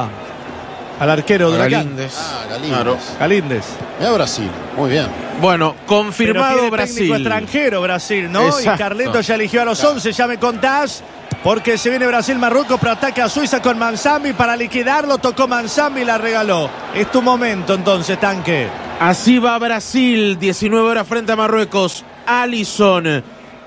al arquero de Galíndez. Galíndez. Mira Brasil, muy bien. Bueno, confirmado tiene Brasil. Técnico extranjero Brasil, ¿no? Exacto. Y Carletos ya eligió a los 11, ya me contás. Porque se viene Brasil-Marruecos, pero ataca a Suiza con Manzambi para liquidarlo. Tocó Manzambi y la regaló. Es tu momento entonces, Tanque. Así va Brasil, 19 horas frente a Marruecos. Alisson,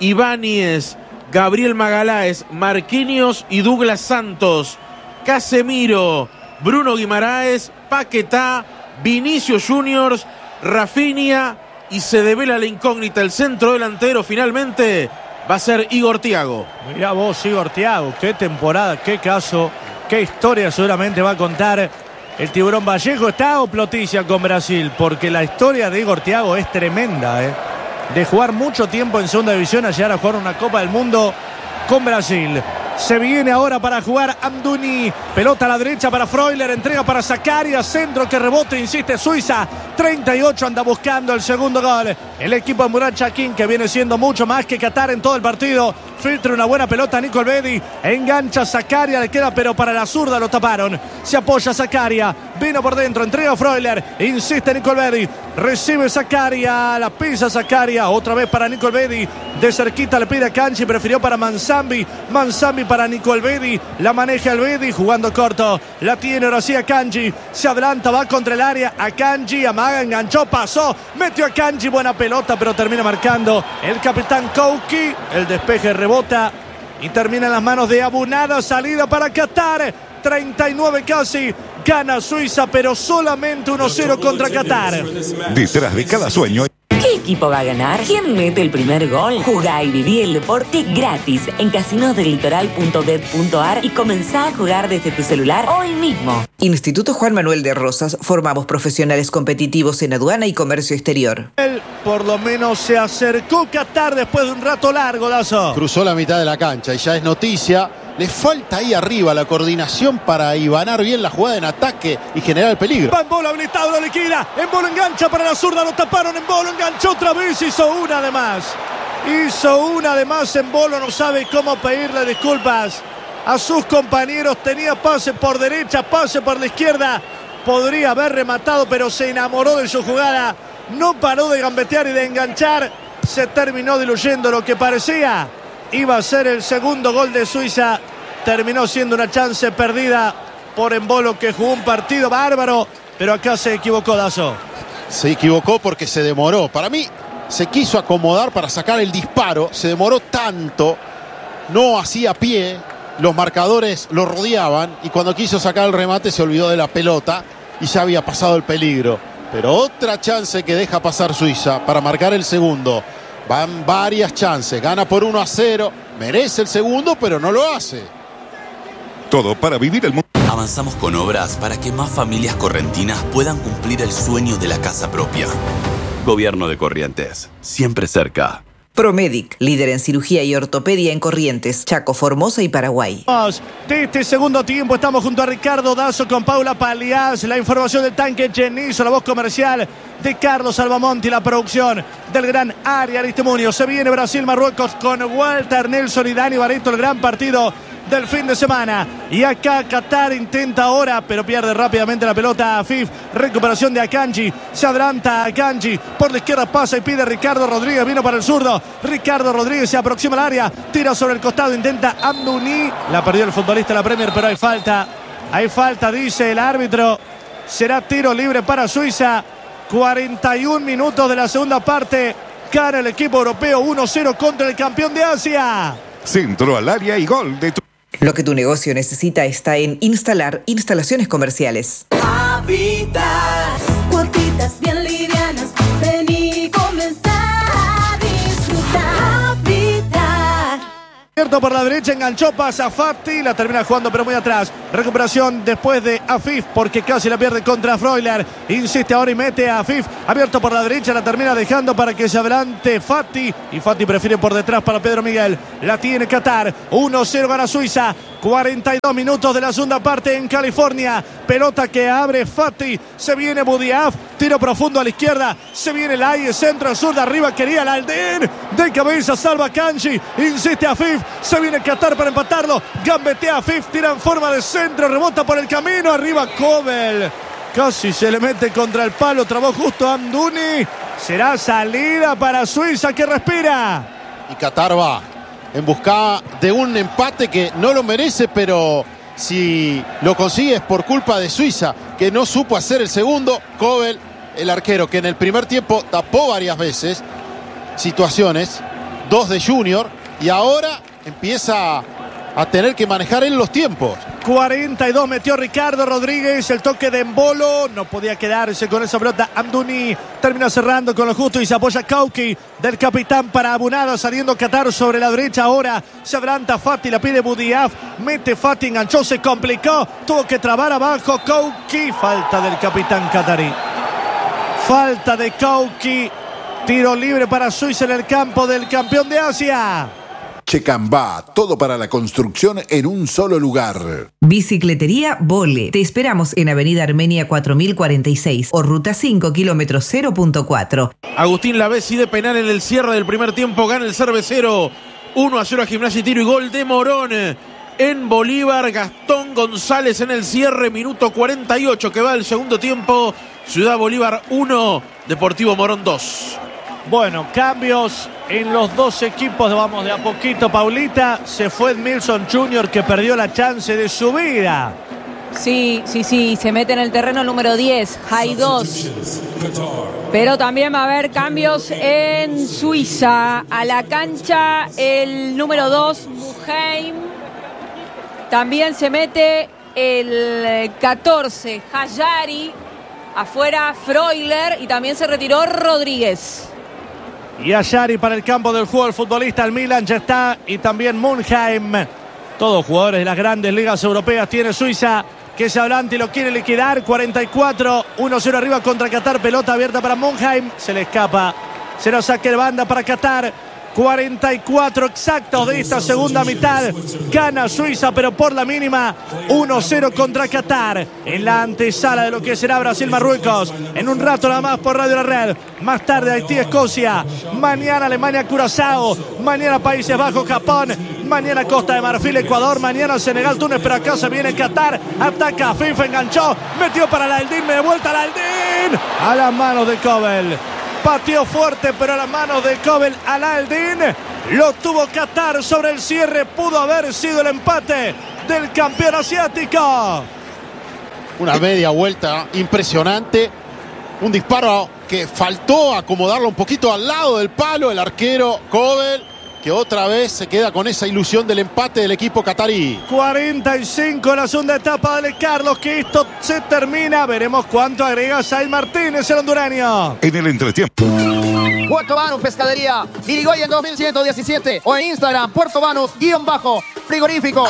Ibáñez, Gabriel Magaláes, Marquinhos y Douglas Santos. Casemiro, Bruno Guimaraes, Paquetá, Vinicius Juniors, Rafinha y se devela la incógnita. El centro delantero finalmente va a ser Igor Thiago. Mirá vos, Igor Thiago, qué temporada, qué caso, qué historia seguramente va a contar el Tiburón Vallejo. Está o Ploticia con Brasil, porque la historia de Igor Thiago es tremenda, de jugar mucho tiempo en segunda división a llegar a jugar una Copa del Mundo con Brasil. Se viene ahora para jugar Amdouni. Pelota a la derecha para Freuler. Entrega para Zakaria. Centro que rebote. Insiste Suiza. 38 anda buscando el segundo gol. El equipo de Murat Yakin, que viene siendo mucho más que Qatar en todo el partido. Filtra una buena pelota a Nicol Bedi. Engancha Zakaria. Le queda pero para la zurda. Lo taparon. Se apoya Zakaria. Vino por dentro. Entrega a Freuler. Insiste Nicol Bedi. Recibe Zakaria. La pisa Zakaria. Otra vez para Nicol Bedi. De cerquita le pide a Kanji. Prefirió para Manzambi. Manzambi para Nicol Bedi. La maneja el Bedi jugando corto. La tiene ahora sí a Kanji. Se adelanta, va contra el área. A Kanji. Amaga, enganchó, pasó. Metió a Kanji. Buena pelota, pero termina marcando el capitán Kouki. El despeje rebota y termina en las manos de Abunada. Salida para Qatar. 39 casi. Gana Suiza, pero solamente 1-0 contra Qatar. Detrás de cada sueño. ¿Qué equipo va a ganar? ¿Quién mete el primer gol? Jugá y viví el deporte gratis en casinosdelitoral.bet.ar y comenzá a jugar desde tu celular hoy mismo. Instituto Juan Manuel de Rosas. Formamos profesionales competitivos en aduana y comercio exterior. Él por lo menos se acercó Qatar después de un rato largo, Dazo. Cruzó la mitad de la cancha y ya es noticia. Le falta ahí arriba la coordinación para hibanar bien la jugada en ataque y generar el peligro. Va en bola habilitado, lo liquida. En bola engancha para la zurda, lo taparon en bola, enganchó otra vez, hizo una de más. En bola, no sabe cómo pedirle disculpas a sus compañeros. Tenía pase por derecha, pase por la izquierda. Podría haber rematado, pero se enamoró de su jugada. No paró de gambetear y de enganchar. Se terminó diluyendo lo que parecía iba a ser el segundo gol de Suiza. Terminó siendo una chance perdida por Embolo, que jugó un partido bárbaro, pero acá se equivocó Dazo. Se equivocó porque se demoró. Para mí se quiso acomodar para sacar el disparo. Se demoró tanto, no hacía pie. Los marcadores lo rodeaban y cuando quiso sacar el remate se olvidó de la pelota y ya había pasado el peligro. Pero otra chance que deja pasar Suiza para marcar el segundo. Van varias chances, gana por 1-0, merece el segundo, pero no lo hace. Todo para vivir el mundo. Avanzamos con obras para que más familias correntinas puedan cumplir el sueño de la casa propia. Gobierno de Corrientes, siempre cerca. Promedic, líder en cirugía y ortopedia en Corrientes, Chaco, Formosa y Paraguay. De este segundo tiempo estamos junto a Ricardo Dazo con Paula Paliás, la información del Tanque Genizo, la voz comercial de Carlos Albamonte y la producción del gran Ari Aristimunio. Se viene Brasil-Marruecos con Walter Nelson y Dani Barreto, el gran partido del fin de semana. Y acá Qatar intenta ahora, pero pierde rápidamente la pelota a Afif. Recuperación de Akanji. Se adelanta Akanji. Por la izquierda pasa y pide Ricardo Rodríguez. Vino para el zurdo. Ricardo Rodríguez se aproxima al área. Tira sobre el costado. Intenta Amdouni. La perdió el futbolista de la Premier, pero hay falta. Hay falta, dice el árbitro. Será tiro libre para Suiza. 41 minutos de la segunda parte. Gana el equipo europeo 1-0 contra el campeón de Asia. Centro al área y gol de tu... Lo que tu negocio necesita está en Instalar Instalaciones Comerciales. Habitas, cuotitas bien livianas, ven y comenzar a disfrutar. Habitat. Abierto por la derecha, enganchó, pasa Fati, la termina jugando pero muy atrás. Recuperación después de Afif porque casi la pierde contra Freuler. Insiste ahora y mete a Afif. Abierto por la derecha, la termina dejando para que se adelante Fati. Y Fati prefiere por detrás para Pedro Miguel. La tiene Qatar. 1-0 gana Suiza. 42 minutos de la segunda parte en California. Pelota que abre Fati. Se viene Boudiaf. Tiro profundo a la izquierda. Se viene Lai. Centro sur de arriba. Quería el Aldin. De cabeza salva Kanji. Insiste Afif. Se viene Qatar para empatarlo. Gambetea Afif. Tira en forma de centro. Rebota por el camino. Arriba Kobel. Casi se le mete contra el palo. Trabó justo Amdouni. Será salida para Suiza que respira. Y Qatar va en busca de un empate que no lo merece, pero si lo consigue es por culpa de Suiza, que no supo hacer el segundo. Kobel, el arquero, que en el primer tiempo tapó varias veces situaciones, 2 de Junior, y ahora empieza a tener que manejar en los tiempos. 42 metió Ricardo Rodríguez, el toque de Embolo, no podía quedarse con esa pelota. Amdouni termina cerrando con lo justo y se apoya Kauki del capitán para Abunada, saliendo Qatar sobre la derecha. Ahora se adelanta Fati, la pide Boudiaf, mete Fati, enganchó, se complicó, tuvo que trabar abajo Kauki. Falta del capitán qatarí, falta de Kauki. Tiro libre para Suiza en el campo del campeón de Asia. Checambá, todo para la construcción en un solo lugar. Bicicletería Vole. Te esperamos en Avenida Armenia 4046 o Ruta 5, kilómetro 0.4. Agustín Lavesi de penal en el cierre del primer tiempo. Gana el Cervecero. 1-0 a Gimnasia y Tiro y gol de Morón. En Bolívar, Gastón González en el cierre. Minuto 48 que va el segundo tiempo. Ciudad Bolívar 1, Deportivo Morón 2. Bueno, cambios en los dos equipos, vamos de a poquito, Paulita. Se fue Milson Jr., que perdió la chance de su vida. Sí, se mete en el terreno número 10, Hay 2. Pero también va a haber cambios en Suiza. A la cancha el número 2, Muheim. También se mete el 14, Hayari. Afuera Freuler y también se retiró Rodríguez. Y Ayari para el campo del juego, el futbolista, el Milan ya está, y también Monheim. Todos jugadores de las grandes ligas europeas tiene Suiza, que se adelanta y lo quiere liquidar. 44, 1-0 arriba contra Qatar, pelota abierta para Monheim, se le escapa. Será saque de banda para Qatar. 44 exactos de esta segunda mitad. Gana Suiza, pero por la mínima. 1-0 contra Qatar. En la antesala de lo que será Brasil-Marruecos. En un rato nada más por Radio La Red. Más tarde Haití-Escocia. Mañana Alemania-Curazao. Mañana Países Bajos-Japón. Mañana Costa de Marfil-Ecuador. Mañana Senegal-Túnez. Pero acá se viene Qatar. Ataca, FIFA enganchó. Metió para Aldin. Me de vuelta Aldin. A las manos de Kobel. Pateó fuerte, pero a las manos de Kobel al Aldin. Lo tuvo Qatar sobre el cierre. Pudo haber sido el empate del campeón asiático. Una media vuelta impresionante. Un disparo que faltó acomodarlo un poquito al lado del palo. El arquero Kobel, que otra vez se queda con esa ilusión del empate del equipo qatarí. 45 en la segunda etapa de Carlos, que esto se termina. Veremos cuánto agrega Said Martínez, el hondureño. En el entretiempo. Puerto Banús Pescadería, Irigoyen 2117 o en Instagram, Puerto Banús_frigorífico.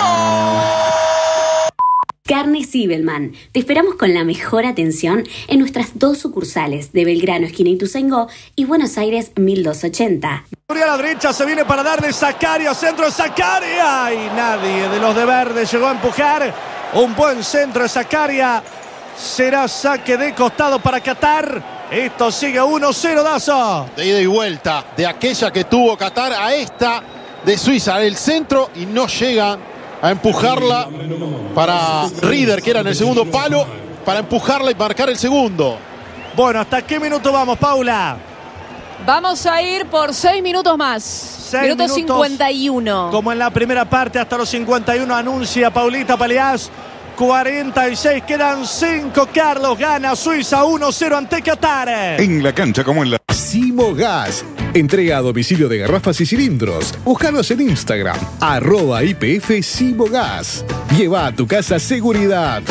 Carnes Zibelman. Te esperamos con la mejor atención en nuestras dos sucursales de Belgrano, esquina Ituzaingó, y Buenos Aires, 1280. A la derecha se viene para darle Zakaria, centro de Zakaria. Y nadie de los de verde llegó a empujar. Un buen centro de Zakaria. Será saque de costado para Qatar. Esto sigue 1-0, Dazo. De ida y vuelta de aquella que tuvo Qatar a esta de Suiza. El centro y no llegan a empujarla para Rieder, que era en el segundo palo, para empujarla y marcar el segundo. Bueno, ¿hasta qué minuto vamos, Paula? Vamos a ir por 6 minutos más. 6 minuto minutos, 51. Como en la primera parte, hasta los 51 anuncia Paulita Paleás. 46, quedan 5. Carlos gana Suiza 1-0 ante Qatar. En la cancha como en la... Simogas. Entrega a domicilio de garrafas y cilindros. Búscanos en Instagram, @IPF Simogas. Lleva a tu casa seguridad.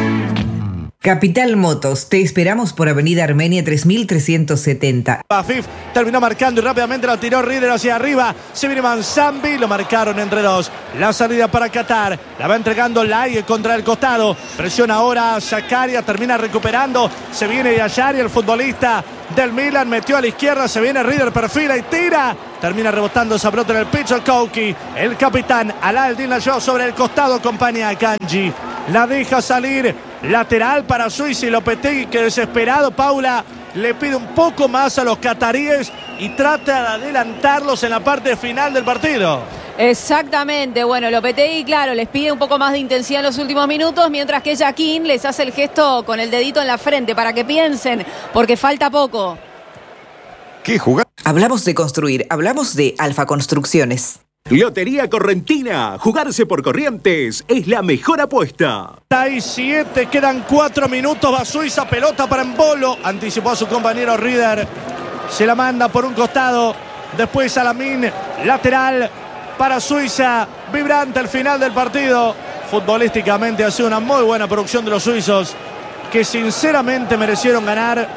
Capital Motos, te esperamos por Avenida Armenia 3370. Afif terminó marcando y rápidamente la tiró Rieder hacia arriba. Se viene Manzambi, lo marcaron entre dos. La salida para Qatar, la va entregando Lai contra el costado. Presiona ahora Zakaria, termina recuperando. Se viene Yashari, el futbolista del Milan, metió a la izquierda. Se viene Rieder, perfila y tira. Termina rebotando esa pelota en el pecho Kauki. El capitán Al-Aldin la llevó sobre el costado, acompaña a Kanji. La deja salir, lateral para Suiza y Lopetegui, que desesperado, Paula, le pide un poco más a los cataríes y trata de adelantarlos en la parte final del partido. Exactamente, bueno, Lopetegui, claro, les pide un poco más de intensidad en los últimos minutos, mientras que Jaquín les hace el gesto con el dedito en la frente para que piensen, porque falta poco. ¿Qué jugada? Hablamos de construir, hablamos de Alfa Construcciones. Lotería Correntina. Jugarse por Corrientes es la mejor apuesta. 7, quedan 4 minutos. Va Suiza, pelota para Embolo. Anticipó a su compañero Rieder. Se la manda por un costado. Después Alamín, lateral para Suiza. Vibrante el final del partido. Futbolísticamente ha sido una muy buena producción de los suizos, que sinceramente merecieron ganar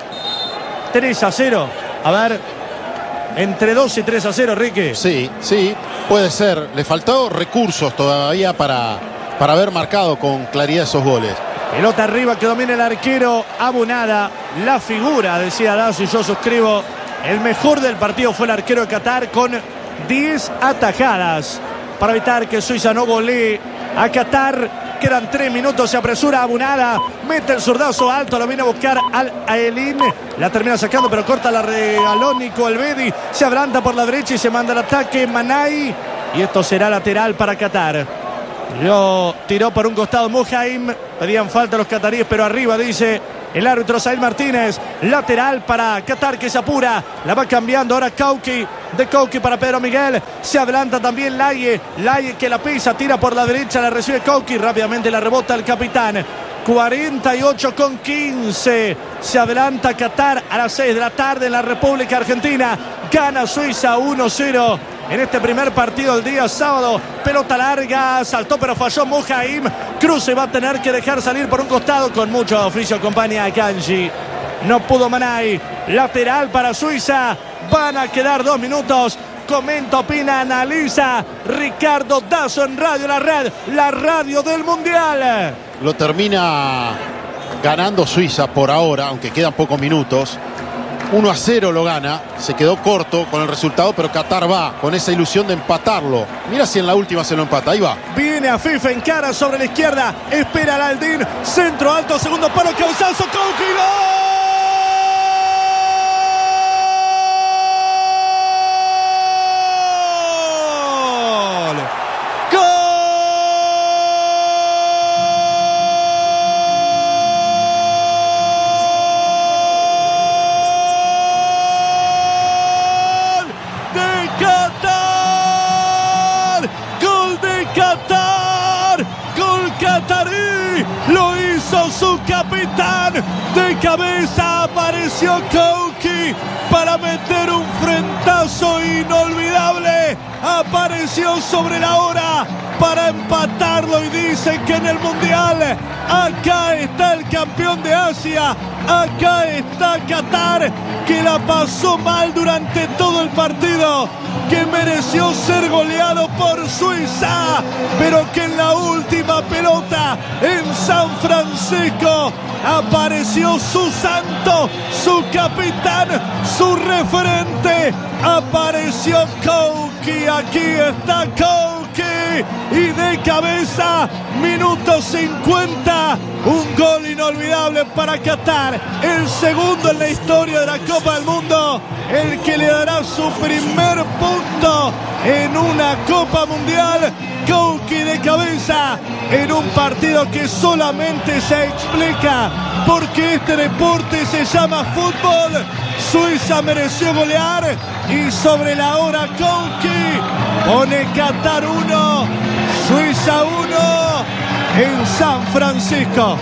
3-0. A ver, entre 2 y 3-0, Ricky. Sí, puede ser. Le faltó recursos todavía para haber marcado con claridad esos goles. Pelota arriba que domina el arquero Abunada. La figura, decía Dazo, y yo suscribo. El mejor del partido fue el arquero de Qatar con 10 atajadas para evitar que Suiza no golee a Qatar. Quedan 3 minutos, se apresura Abunada, mete el zurdazo alto, lo viene a buscar Al-Aelin, la termina sacando pero corta, la regaló Nico Elvedi, se adelanta por la derecha y se manda el ataque Manai, y esto será lateral para Qatar. Lo tiró por un costado Muhaim, pedían falta los cataríes, pero arriba dice el árbitro Said Martínez. Lateral para Qatar, que se apura, la va cambiando ahora Kauki, de Kauki para Pedro Miguel, se adelanta también Laie que la pisa, tira por la derecha, la recibe Kauki, rápidamente la rebota el capitán. 48-15, se adelanta Qatar a las 6 de la tarde en la República Argentina. Gana Suiza 1-0 en este primer partido del día sábado. Pelota larga, saltó pero falló Muhaim. Cruce va a tener que dejar salir por un costado, con mucho oficio acompaña a Kanji. No pudo Manai. Lateral para Suiza. Van a quedar 2 minutos. Comenta, opina, analiza Ricardo Dazo en Radio La Red, la radio del Mundial. Lo termina ganando Suiza por ahora, aunque quedan pocos minutos. 1-0 lo gana, se quedó corto con el resultado, pero Qatar va con esa ilusión de empatarlo. Mira si en la última se lo empata, ahí va. Viene a FIFA en cara sobre la izquierda, espera al Aldin, centro alto, segundo palo, cabezazo, Kauki, ¡gol! Su capitán, de cabeza apareció Kauki para meter un frentazo inolvidable, apareció sobre la hora para empatarlo y dice que en el Mundial acá está el campeón de Asia, acá está Qatar, que la pasó mal durante todo el partido, que mereció ser goleado por Suiza, pero que en la última pelota en San Francisco apareció su santo, su capitán, su referente, apareció Kauki, aquí está Kauki, y de cabeza, minuto 50, Suiza. Un gol inolvidable para Qatar, el segundo en la historia de la Copa del Mundo, el que le dará su primer punto en una Copa Mundial. Kouki de cabeza en un partido que solamente se explica porque este deporte se llama fútbol. Suiza mereció golear y sobre la hora Kouki pone Qatar 1, Suiza 1 en San Francisco.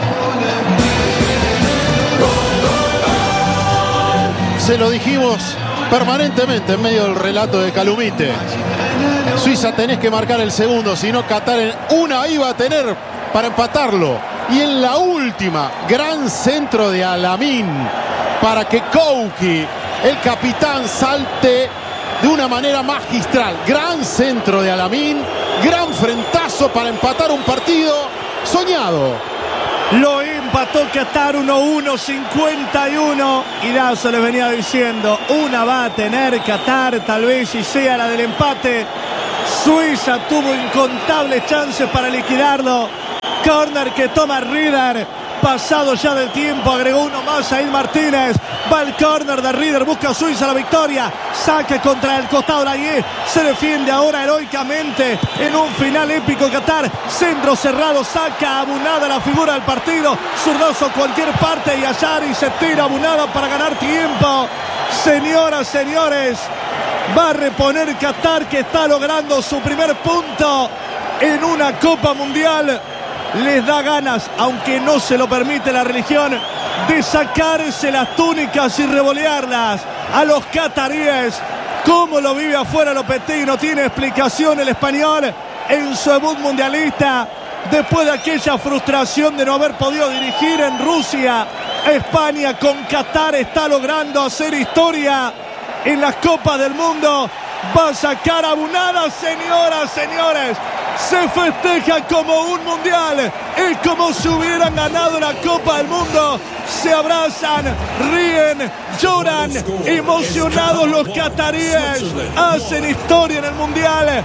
Se lo dijimos permanentemente en medio del relato de Calumite. Suiza tenés que marcar el segundo, si no Qatar en una iba a tener para empatarlo. Y en la última, gran centro de Alamín para que Kouki, el capitán, salte de una manera magistral. Gran centro de Alamín, gran frentazo para empatar un partido soñado. Lo empató Qatar 1-1, 51. Y Lazo les venía diciendo, una va a tener Qatar, tal vez y sea la del empate. Suiza tuvo incontables chances para liquidarlo. Corner que toma Rieder. Pasado ya del tiempo, agregó uno más a Il Martínez. Va el córner de Rieder, busca Suiza la victoria. Saque contra el costado de Aguirre. Se defiende ahora heroicamente en un final épico Qatar. Centro cerrado, saca Abunada la figura del partido. Zurdazo cualquier parte y Ayari se tira Abunada para ganar tiempo. Señoras, señores, va a reponer Qatar, que está logrando su primer punto en una Copa Mundial. Les da ganas, aunque no se lo permite la religión, de sacarse las túnicas y revolearlas a los cataríes. Cómo lo vive afuera Lopetegui, no tiene explicación el español en su debut mundialista. Después de aquella frustración de no haber podido dirigir en Rusia, España con Qatar está logrando hacer historia en las Copas del Mundo. Va a sacar a Abunada, señoras, señores. Se festeja como un mundial. Es como si hubieran ganado la Copa del Mundo. Se abrazan, ríen, lloran. Emocionados los cataríes. Hacen historia en el Mundial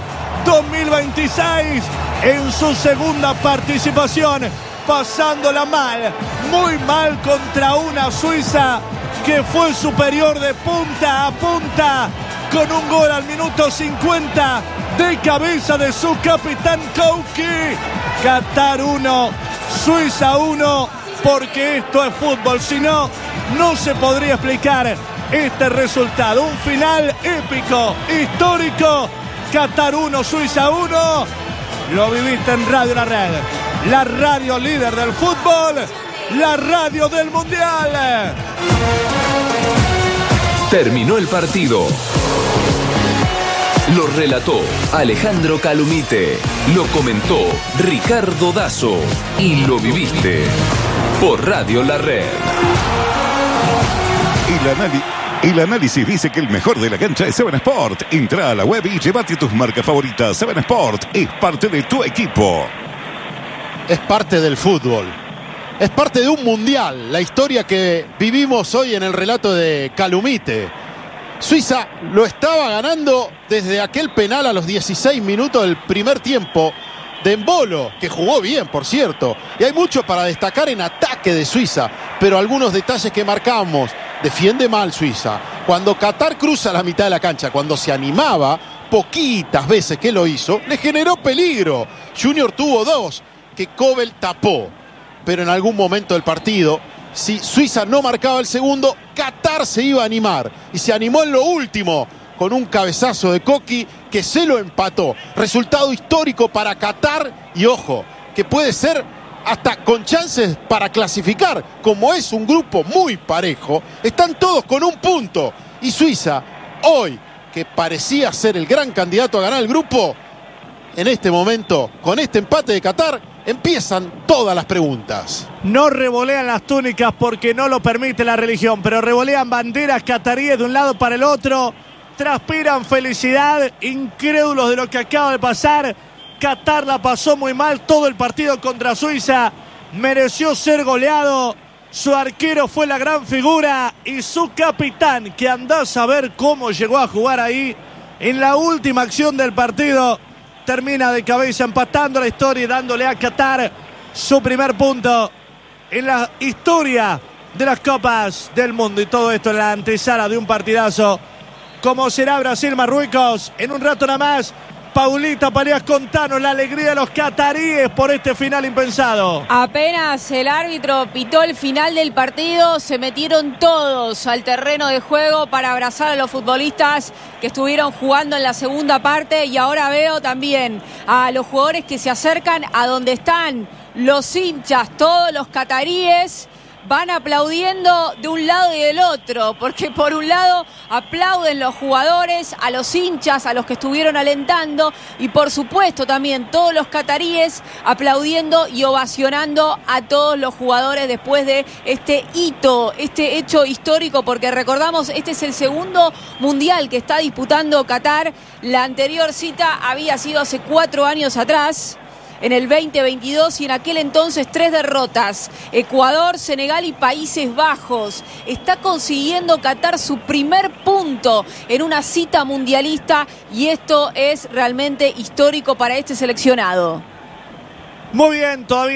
2026. En su segunda participación. Pasándola mal, muy mal contra una Suiza que fue superior de punta a punta. Con un gol al minuto 50 de cabeza de su capitán Kouki. Qatar 1, Suiza 1, porque esto es fútbol. Si no, no se podría explicar este resultado. Un final épico, histórico. Qatar 1, Suiza 1. Lo viviste en Radio La Red, la radio líder del fútbol, la radio del Mundial. Terminó el partido. Lo relató Alejandro Calumite. Lo comentó Ricardo Dazo. Y lo viviste por Radio La Red. El análisis dice que el mejor de la cancha es 7 Sport. Entra a la web y llévate tus marcas favoritas. 7 Sport es parte de tu equipo. Es parte del fútbol. Es parte de un mundial. La historia que vivimos hoy en el relato de Calumite. Suiza lo estaba ganando desde aquel penal a los 16 minutos del primer tiempo de Embolo, que jugó bien, por cierto. Y hay mucho para destacar en ataque de Suiza, pero algunos detalles que marcamos. Defiende mal Suiza. Cuando Qatar cruza la mitad de la cancha, cuando se animaba, poquitas veces que lo hizo, le generó peligro. Junior tuvo 2 que Kobel tapó. Pero en algún momento del partido, si Suiza no marcaba el segundo, Qatar se iba a animar. Y se animó en lo último, con un cabezazo de Kouki que se lo empató. Resultado histórico para Qatar. Y ojo, que puede ser hasta con chances para clasificar. Como es un grupo muy parejo, están todos con un punto. Y Suiza, hoy, que parecía ser el gran candidato a ganar el grupo, en este momento, con este empate de Qatar, empiezan todas las preguntas. No revolean las túnicas porque no lo permite la religión, pero revolean banderas cataríes de un lado para el otro. Transpiran felicidad, incrédulos de lo que acaba de pasar. Qatar la pasó muy mal todo el partido contra Suiza. Mereció ser goleado. Su arquero fue la gran figura y su capitán, que andá a saber cómo llegó a jugar ahí en la última acción del partido, termina de cabeza empatando la historia y dándole a Qatar su primer punto en la historia de las Copas del Mundo. Y todo esto en la antesala de un partidazo como será Brasil-Marruecos. En un rato nada más, Paulita Pareas, contanos la alegría de los cataríes por este final impensado. Apenas el árbitro pitó el final del partido, se metieron todos al terreno de juego para abrazar a los futbolistas que estuvieron jugando en la segunda parte, y ahora veo también a los jugadores que se acercan a donde están los hinchas, todos los cataríes. Van aplaudiendo de un lado y del otro, porque por un lado aplauden los jugadores, a los hinchas, a los que estuvieron alentando, y por supuesto también todos los cataríes aplaudiendo y ovacionando a todos los jugadores después de este hito, este hecho histórico, porque recordamos, este es el segundo mundial que está disputando Qatar. La anterior cita había sido hace 4 años atrás, en el 2022, y en aquel entonces 3 derrotas. Ecuador, Senegal y Países Bajos. Está consiguiendo Qatar su primer punto en una cita mundialista, y esto es realmente histórico para este seleccionado. Muy bien, todavía